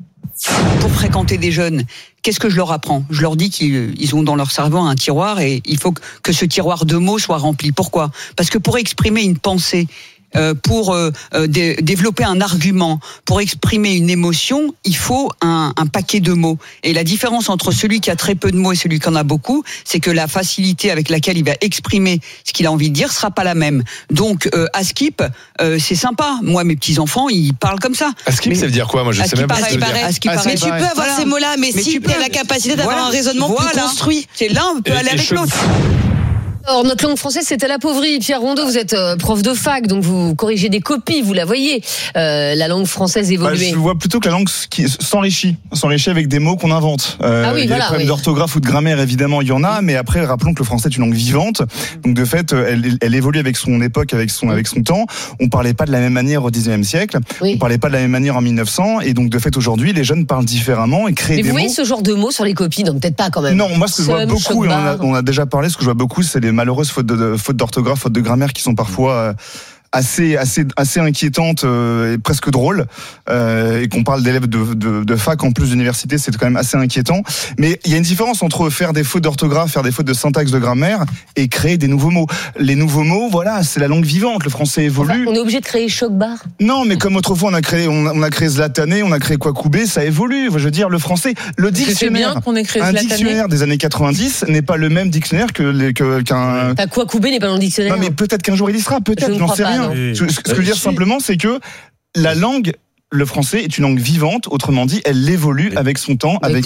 Speaker 19: Pour fréquenter des jeunes, qu'est-ce que je leur apprends? Je leur dis qu'ils ont dans leur cerveau un tiroir et il faut que ce tiroir de mots soit rempli. Pourquoi? Parce que pour exprimer une pensée, pour développer un argument, pour exprimer une émotion, il faut un paquet de mots. Et la différence entre celui qui a très peu de mots et celui qui en a beaucoup, c'est que la facilité avec laquelle il va exprimer ce qu'il a envie de dire sera pas la même. Donc Askip, c'est sympa. Moi, mes petits-enfants, ils parlent comme ça.
Speaker 20: Askip, ça veut dire quoi? Moi, je sais même pas ce que ça veut dire.
Speaker 16: Mais tu peux avoir ces mots-là, mais si tu as la capacité d'avoir un raisonnement plus construit.
Speaker 19: C'est là, on peut aller avec l'autre.
Speaker 2: Alors, notre langue française s'est-elle appauvrie? Pierre Rondeau, vous êtes prof de fac, donc vous corrigez des copies, vous la voyez, la langue française évoluer.
Speaker 3: Je vois plutôt que la langue s'enrichit avec des mots qu'on invente. Il y a des problèmes d'orthographe ou de grammaire, évidemment, il y en a, mais après, rappelons que le français est une langue vivante, donc de fait, elle évolue avec son époque, avec son temps. On parlait pas de la même manière au 19e siècle, on parlait pas de la même manière en 1900, et donc de fait, aujourd'hui, les jeunes parlent différemment et créent des mots.
Speaker 2: Mais vous voyez ce genre de mots sur les copies, donc peut-être pas quand même.
Speaker 3: Non, moi, ce que je vois beaucoup, et on a déjà parlé, ce que je vois beaucoup, c'est les malheureuses fautes d'orthographe, fautes de grammaire qui sont parfois assez inquiétantes et presque drôles, et qu'on parle d'élèves de fac en plus d'université, c'est quand même assez inquiétant. Mais il y a une différence entre faire des fautes d'orthographe, faire des fautes de syntaxe, de grammaire et créer des nouveaux mots. Les nouveaux mots, voilà, c'est la langue vivante. Le français évolue.
Speaker 2: Enfin, on est obligé de créer choc-bar? Non,
Speaker 3: mais comme autrefois on a créé Zlatané, on a créé Kwakubé, ça évolue. Je veux dire, le français, le dictionnaire,
Speaker 4: bien qu'on ait créé Zlatané.
Speaker 3: Un dictionnaire des années 90 n'est pas le même dictionnaire qu'un.
Speaker 2: Kwakubé n'est pas dans le dictionnaire.
Speaker 3: Non, mais peut-être qu'un jour il y sera, peut-être, j'en sais rien. Ce que je veux dire simplement, c'est que la langue, le français est une langue vivante, autrement dit, elle évolue avec son temps, avec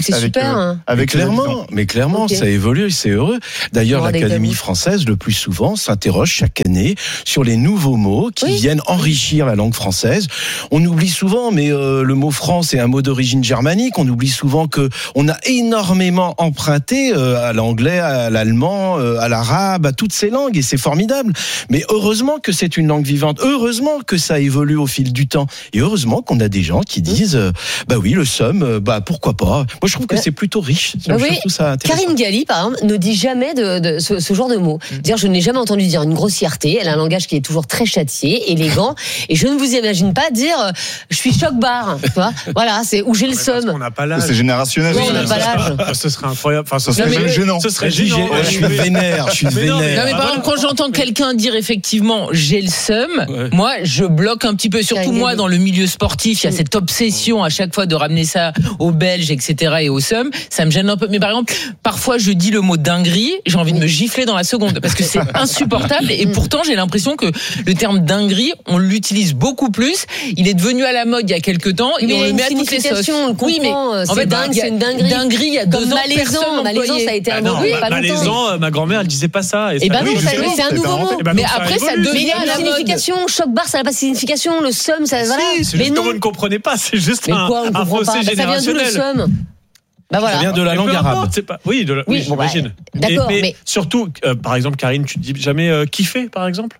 Speaker 1: clairement, ça évolue, c'est heureux. D'ailleurs, l'Académie française, le plus souvent, s'interroge chaque année sur les nouveaux mots qui viennent enrichir la langue française. On oublie souvent, mais le mot France est un mot d'origine germanique. On oublie souvent que on a énormément emprunté à l'anglais, à l'allemand, à l'arabe, à toutes ces langues, et c'est formidable. Mais heureusement que c'est une langue vivante. Heureusement que ça évolue au fil du temps. Et heureusement qu'on a des gens qui disent bah oui, le seum, pourquoi pas. Moi je trouve que c'est plutôt riche. Ça
Speaker 2: Karine Galli par exemple ne dit jamais de ce genre de mots. Dire je n'ai jamais entendu dire une grossièreté. Elle a un langage qui est toujours très châtié, élégant, et je ne vous imagine pas dire je suis choc-bar. Voilà, c'est où j'ai le seum.
Speaker 3: On n'a pas l'âge. C'est générationnel.
Speaker 2: On n'a pas l'âge.
Speaker 5: Ce serait incroyable. Enfin,
Speaker 3: ce serait gênant.
Speaker 5: Ce serait gênant.
Speaker 1: Je suis vénère.
Speaker 4: Non, mais par exemple, quand j'entends quelqu'un dire effectivement j'ai le seum, moi je bloque un petit peu. Surtout moi dans le milieu sportif. Il y a cette obsession à chaque fois de ramener ça aux Belges, etc. et au seum. Ça me gêne un peu. Mais par exemple, parfois je dis le mot dinguerie, j'ai envie de me gifler dans la seconde parce que c'est insupportable. Et pourtant, j'ai l'impression que le terme dinguerie, on l'utilise beaucoup plus. Il est devenu à la mode il y a quelques temps et on le met à toutes les sauces.
Speaker 2: Oui, mais en fait, c'est une dinguerie.
Speaker 4: Dinguerie, il y a 2 ans,
Speaker 2: malaisant, ça a été un mot il y a pas longtemps.
Speaker 5: Malaisant, ma grand-mère, elle disait pas ça.
Speaker 2: Et ben non, c'est un nouveau mot.
Speaker 4: Mais après, ça devient la
Speaker 2: signification. Choc-bar, ça n'a pas de signification. Le seum, ça voilà.
Speaker 5: Mais non. Vous ne comprenez pas, c'est juste un fossé générationnel.
Speaker 2: Ça vient d'où le seum?
Speaker 1: Ça vient de la langue arabe.
Speaker 5: Oui, j'imagine.
Speaker 2: D'accord, mais
Speaker 5: surtout, par exemple, Karine, tu dis jamais kiffer, par exemple?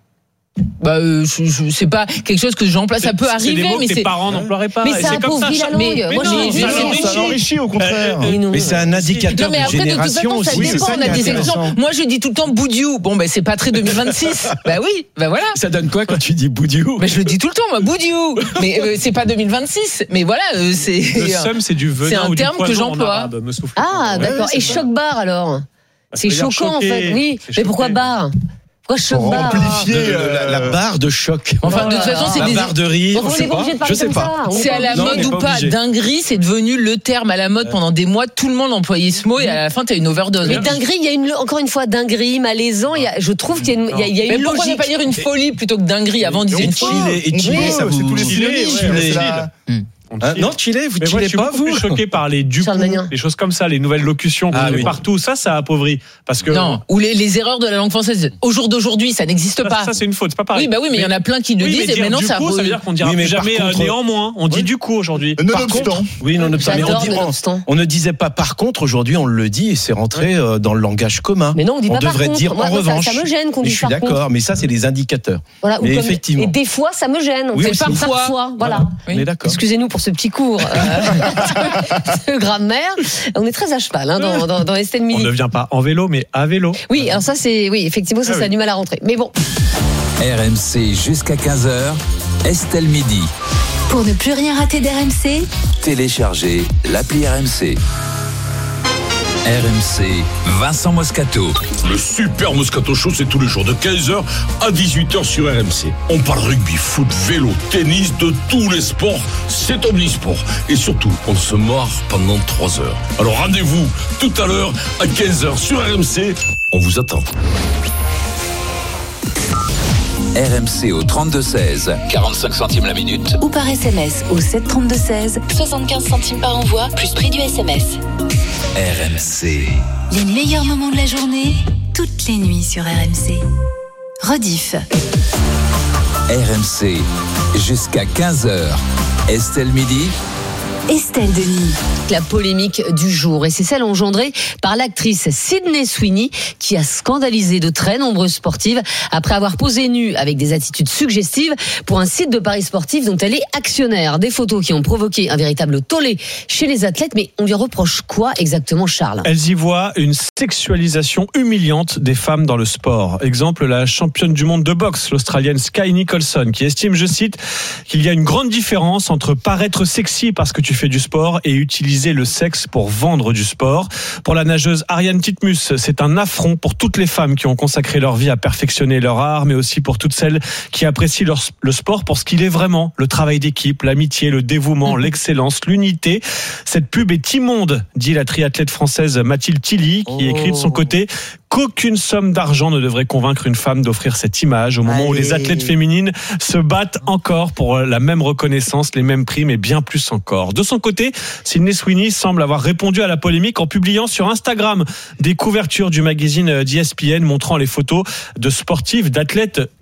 Speaker 4: C'est pas quelque chose que j'emploie, ça peut arriver,
Speaker 5: des mots
Speaker 4: mais
Speaker 5: que tes parents n'emploieraient pas.
Speaker 2: Mais ça appauvrit la langue.
Speaker 5: Moi,
Speaker 3: ça l'enrichit au contraire.
Speaker 1: Mais c'est un indicateur de génération aussi.
Speaker 4: Ça dépend, on a des exemples. Moi, je dis tout le temps boudiou. Bon, c'est pas très 2026. Oui, voilà.
Speaker 1: Ça donne quoi quand tu dis boudiou?
Speaker 4: Je le dis tout le temps, moi, boudiou. Mais c'est pas 2026. Mais voilà, c'est.
Speaker 5: Le seum, c'est du venin.
Speaker 4: C'est un terme que j'emploie.
Speaker 2: Ah, d'accord. Et choc-bar alors? C'est choquant en fait. Oui. Mais pourquoi bar? Pourquoi choc-bar?
Speaker 1: La barre de choc.
Speaker 4: Enfin, de toute façon, c'est
Speaker 1: la barre de rire.
Speaker 2: Je sais pas.
Speaker 4: C'est à la mode ou pas. Dinguerie, c'est devenu le terme à la mode pendant des mois. Tout le monde employait ce mot et à la fin, t'as une overdose.
Speaker 2: Mais dinguerie, il y a encore une fois dinguerie, malaisant. Je trouve qu'il y a une logique.
Speaker 4: Mais pourquoi ne pas dire une folie plutôt que dinguerie? Avant, on disait une folie.
Speaker 1: Et chiller, ça vous.
Speaker 3: C'est tous les synonymes.
Speaker 1: Non, chillez, vous chillez pas, vous.
Speaker 5: Je suis choqué par les du coup, les choses comme ça, les nouvelles locutions partout. Ça appauvrit. Parce que
Speaker 4: non, ou les erreurs de la langue française. Au jour d'aujourd'hui, ça n'existe pas.
Speaker 5: Ça, c'est une faute, c'est pas pareil.
Speaker 4: Oui, mais il y en a plein qui le disent et maintenant ça.
Speaker 5: Ça veut dire qu'on dira jamais néanmoins. On dit du coup aujourd'hui.
Speaker 1: On ne disait pas par contre. Aujourd'hui, on le dit et c'est rentré dans le langage commun.
Speaker 2: Mais non, on dit pas par contre.
Speaker 1: On devrait dire en revanche.
Speaker 2: Ça me gêne qu'on dise par contre.
Speaker 1: Je suis d'accord, mais ça, c'est des indicateurs.
Speaker 2: Voilà.
Speaker 1: Mais effectivement.
Speaker 2: Et des fois, ça me gêne.
Speaker 1: Oui,
Speaker 2: parfois. Voilà.
Speaker 1: On est d'accord.
Speaker 2: Excusez-nous pour ce petit cours de grammaire. On est très à cheval dans Estelle Midi.
Speaker 5: On ne vient pas en vélo, mais à vélo.
Speaker 2: Oui, alors ça, effectivement, ça a du mal à rentrer. Mais bon.
Speaker 8: RMC jusqu'à 15h, Estelle Midi.
Speaker 9: Pour ne plus rien rater d'RMC,
Speaker 8: téléchargez l'appli RMC. RMC, Vincent Moscato.
Speaker 21: Le Super Moscato Show, c'est tous les jours de 15h à 18h sur RMC. On parle rugby, foot, vélo, tennis, de tous les sports. C'est omnisport. Et surtout, on se marre pendant 3 heures. Alors rendez-vous tout à l'heure à 15h sur RMC. On vous attend.
Speaker 8: RMC au 32-16, 45 centimes la minute.
Speaker 9: Ou par SMS au 732-16, 75 centimes par envoi, plus prix du SMS.
Speaker 8: RMC.
Speaker 9: Les meilleurs moments de la journée, toutes les nuits sur RMC. Rediff.
Speaker 8: RMC, jusqu'à 15h. Estelle Midi.
Speaker 9: Estelle Denis.
Speaker 2: La polémique du jour, et c'est celle engendrée par l'actrice Sydney Sweeney qui a scandalisé de très nombreuses sportives après avoir posé nue avec des attitudes suggestives pour un site de paris sportifs dont elle est actionnaire. Des photos qui ont provoqué un véritable tollé chez les athlètes, mais on lui reproche quoi exactement, Charles ?
Speaker 5: Elles y voient une sexualisation humiliante des femmes dans le sport. Exemple, la championne du monde de boxe, l'Australienne Sky Nicholson, qui estime, je cite, qu'il y a une grande différence entre paraître sexy parce que tu fais du sport et utiliser le sexe pour vendre du sport. Pour la nageuse Ariane Titmus, c'est un affront pour toutes les femmes qui ont consacré leur vie à perfectionner leur art, mais aussi pour toutes celles qui apprécient le sport pour ce qu'il est vraiment, le travail d'équipe, l'amitié, le dévouement, l'excellence, l'unité. Cette pub est immonde, dit la triathlète française Mathilde Tilly, qui écrit de son côté qu'aucune somme d'argent ne devrait convaincre une femme d'offrir cette image au moment où les athlètes féminines se battent encore pour la même reconnaissance, les mêmes primes et bien plus encore. De son côté, Sydney Sweeney semble avoir répondu à la polémique en publiant sur Instagram des couvertures du magazine d'ESPN montrant les photos de sportives, d'athlètes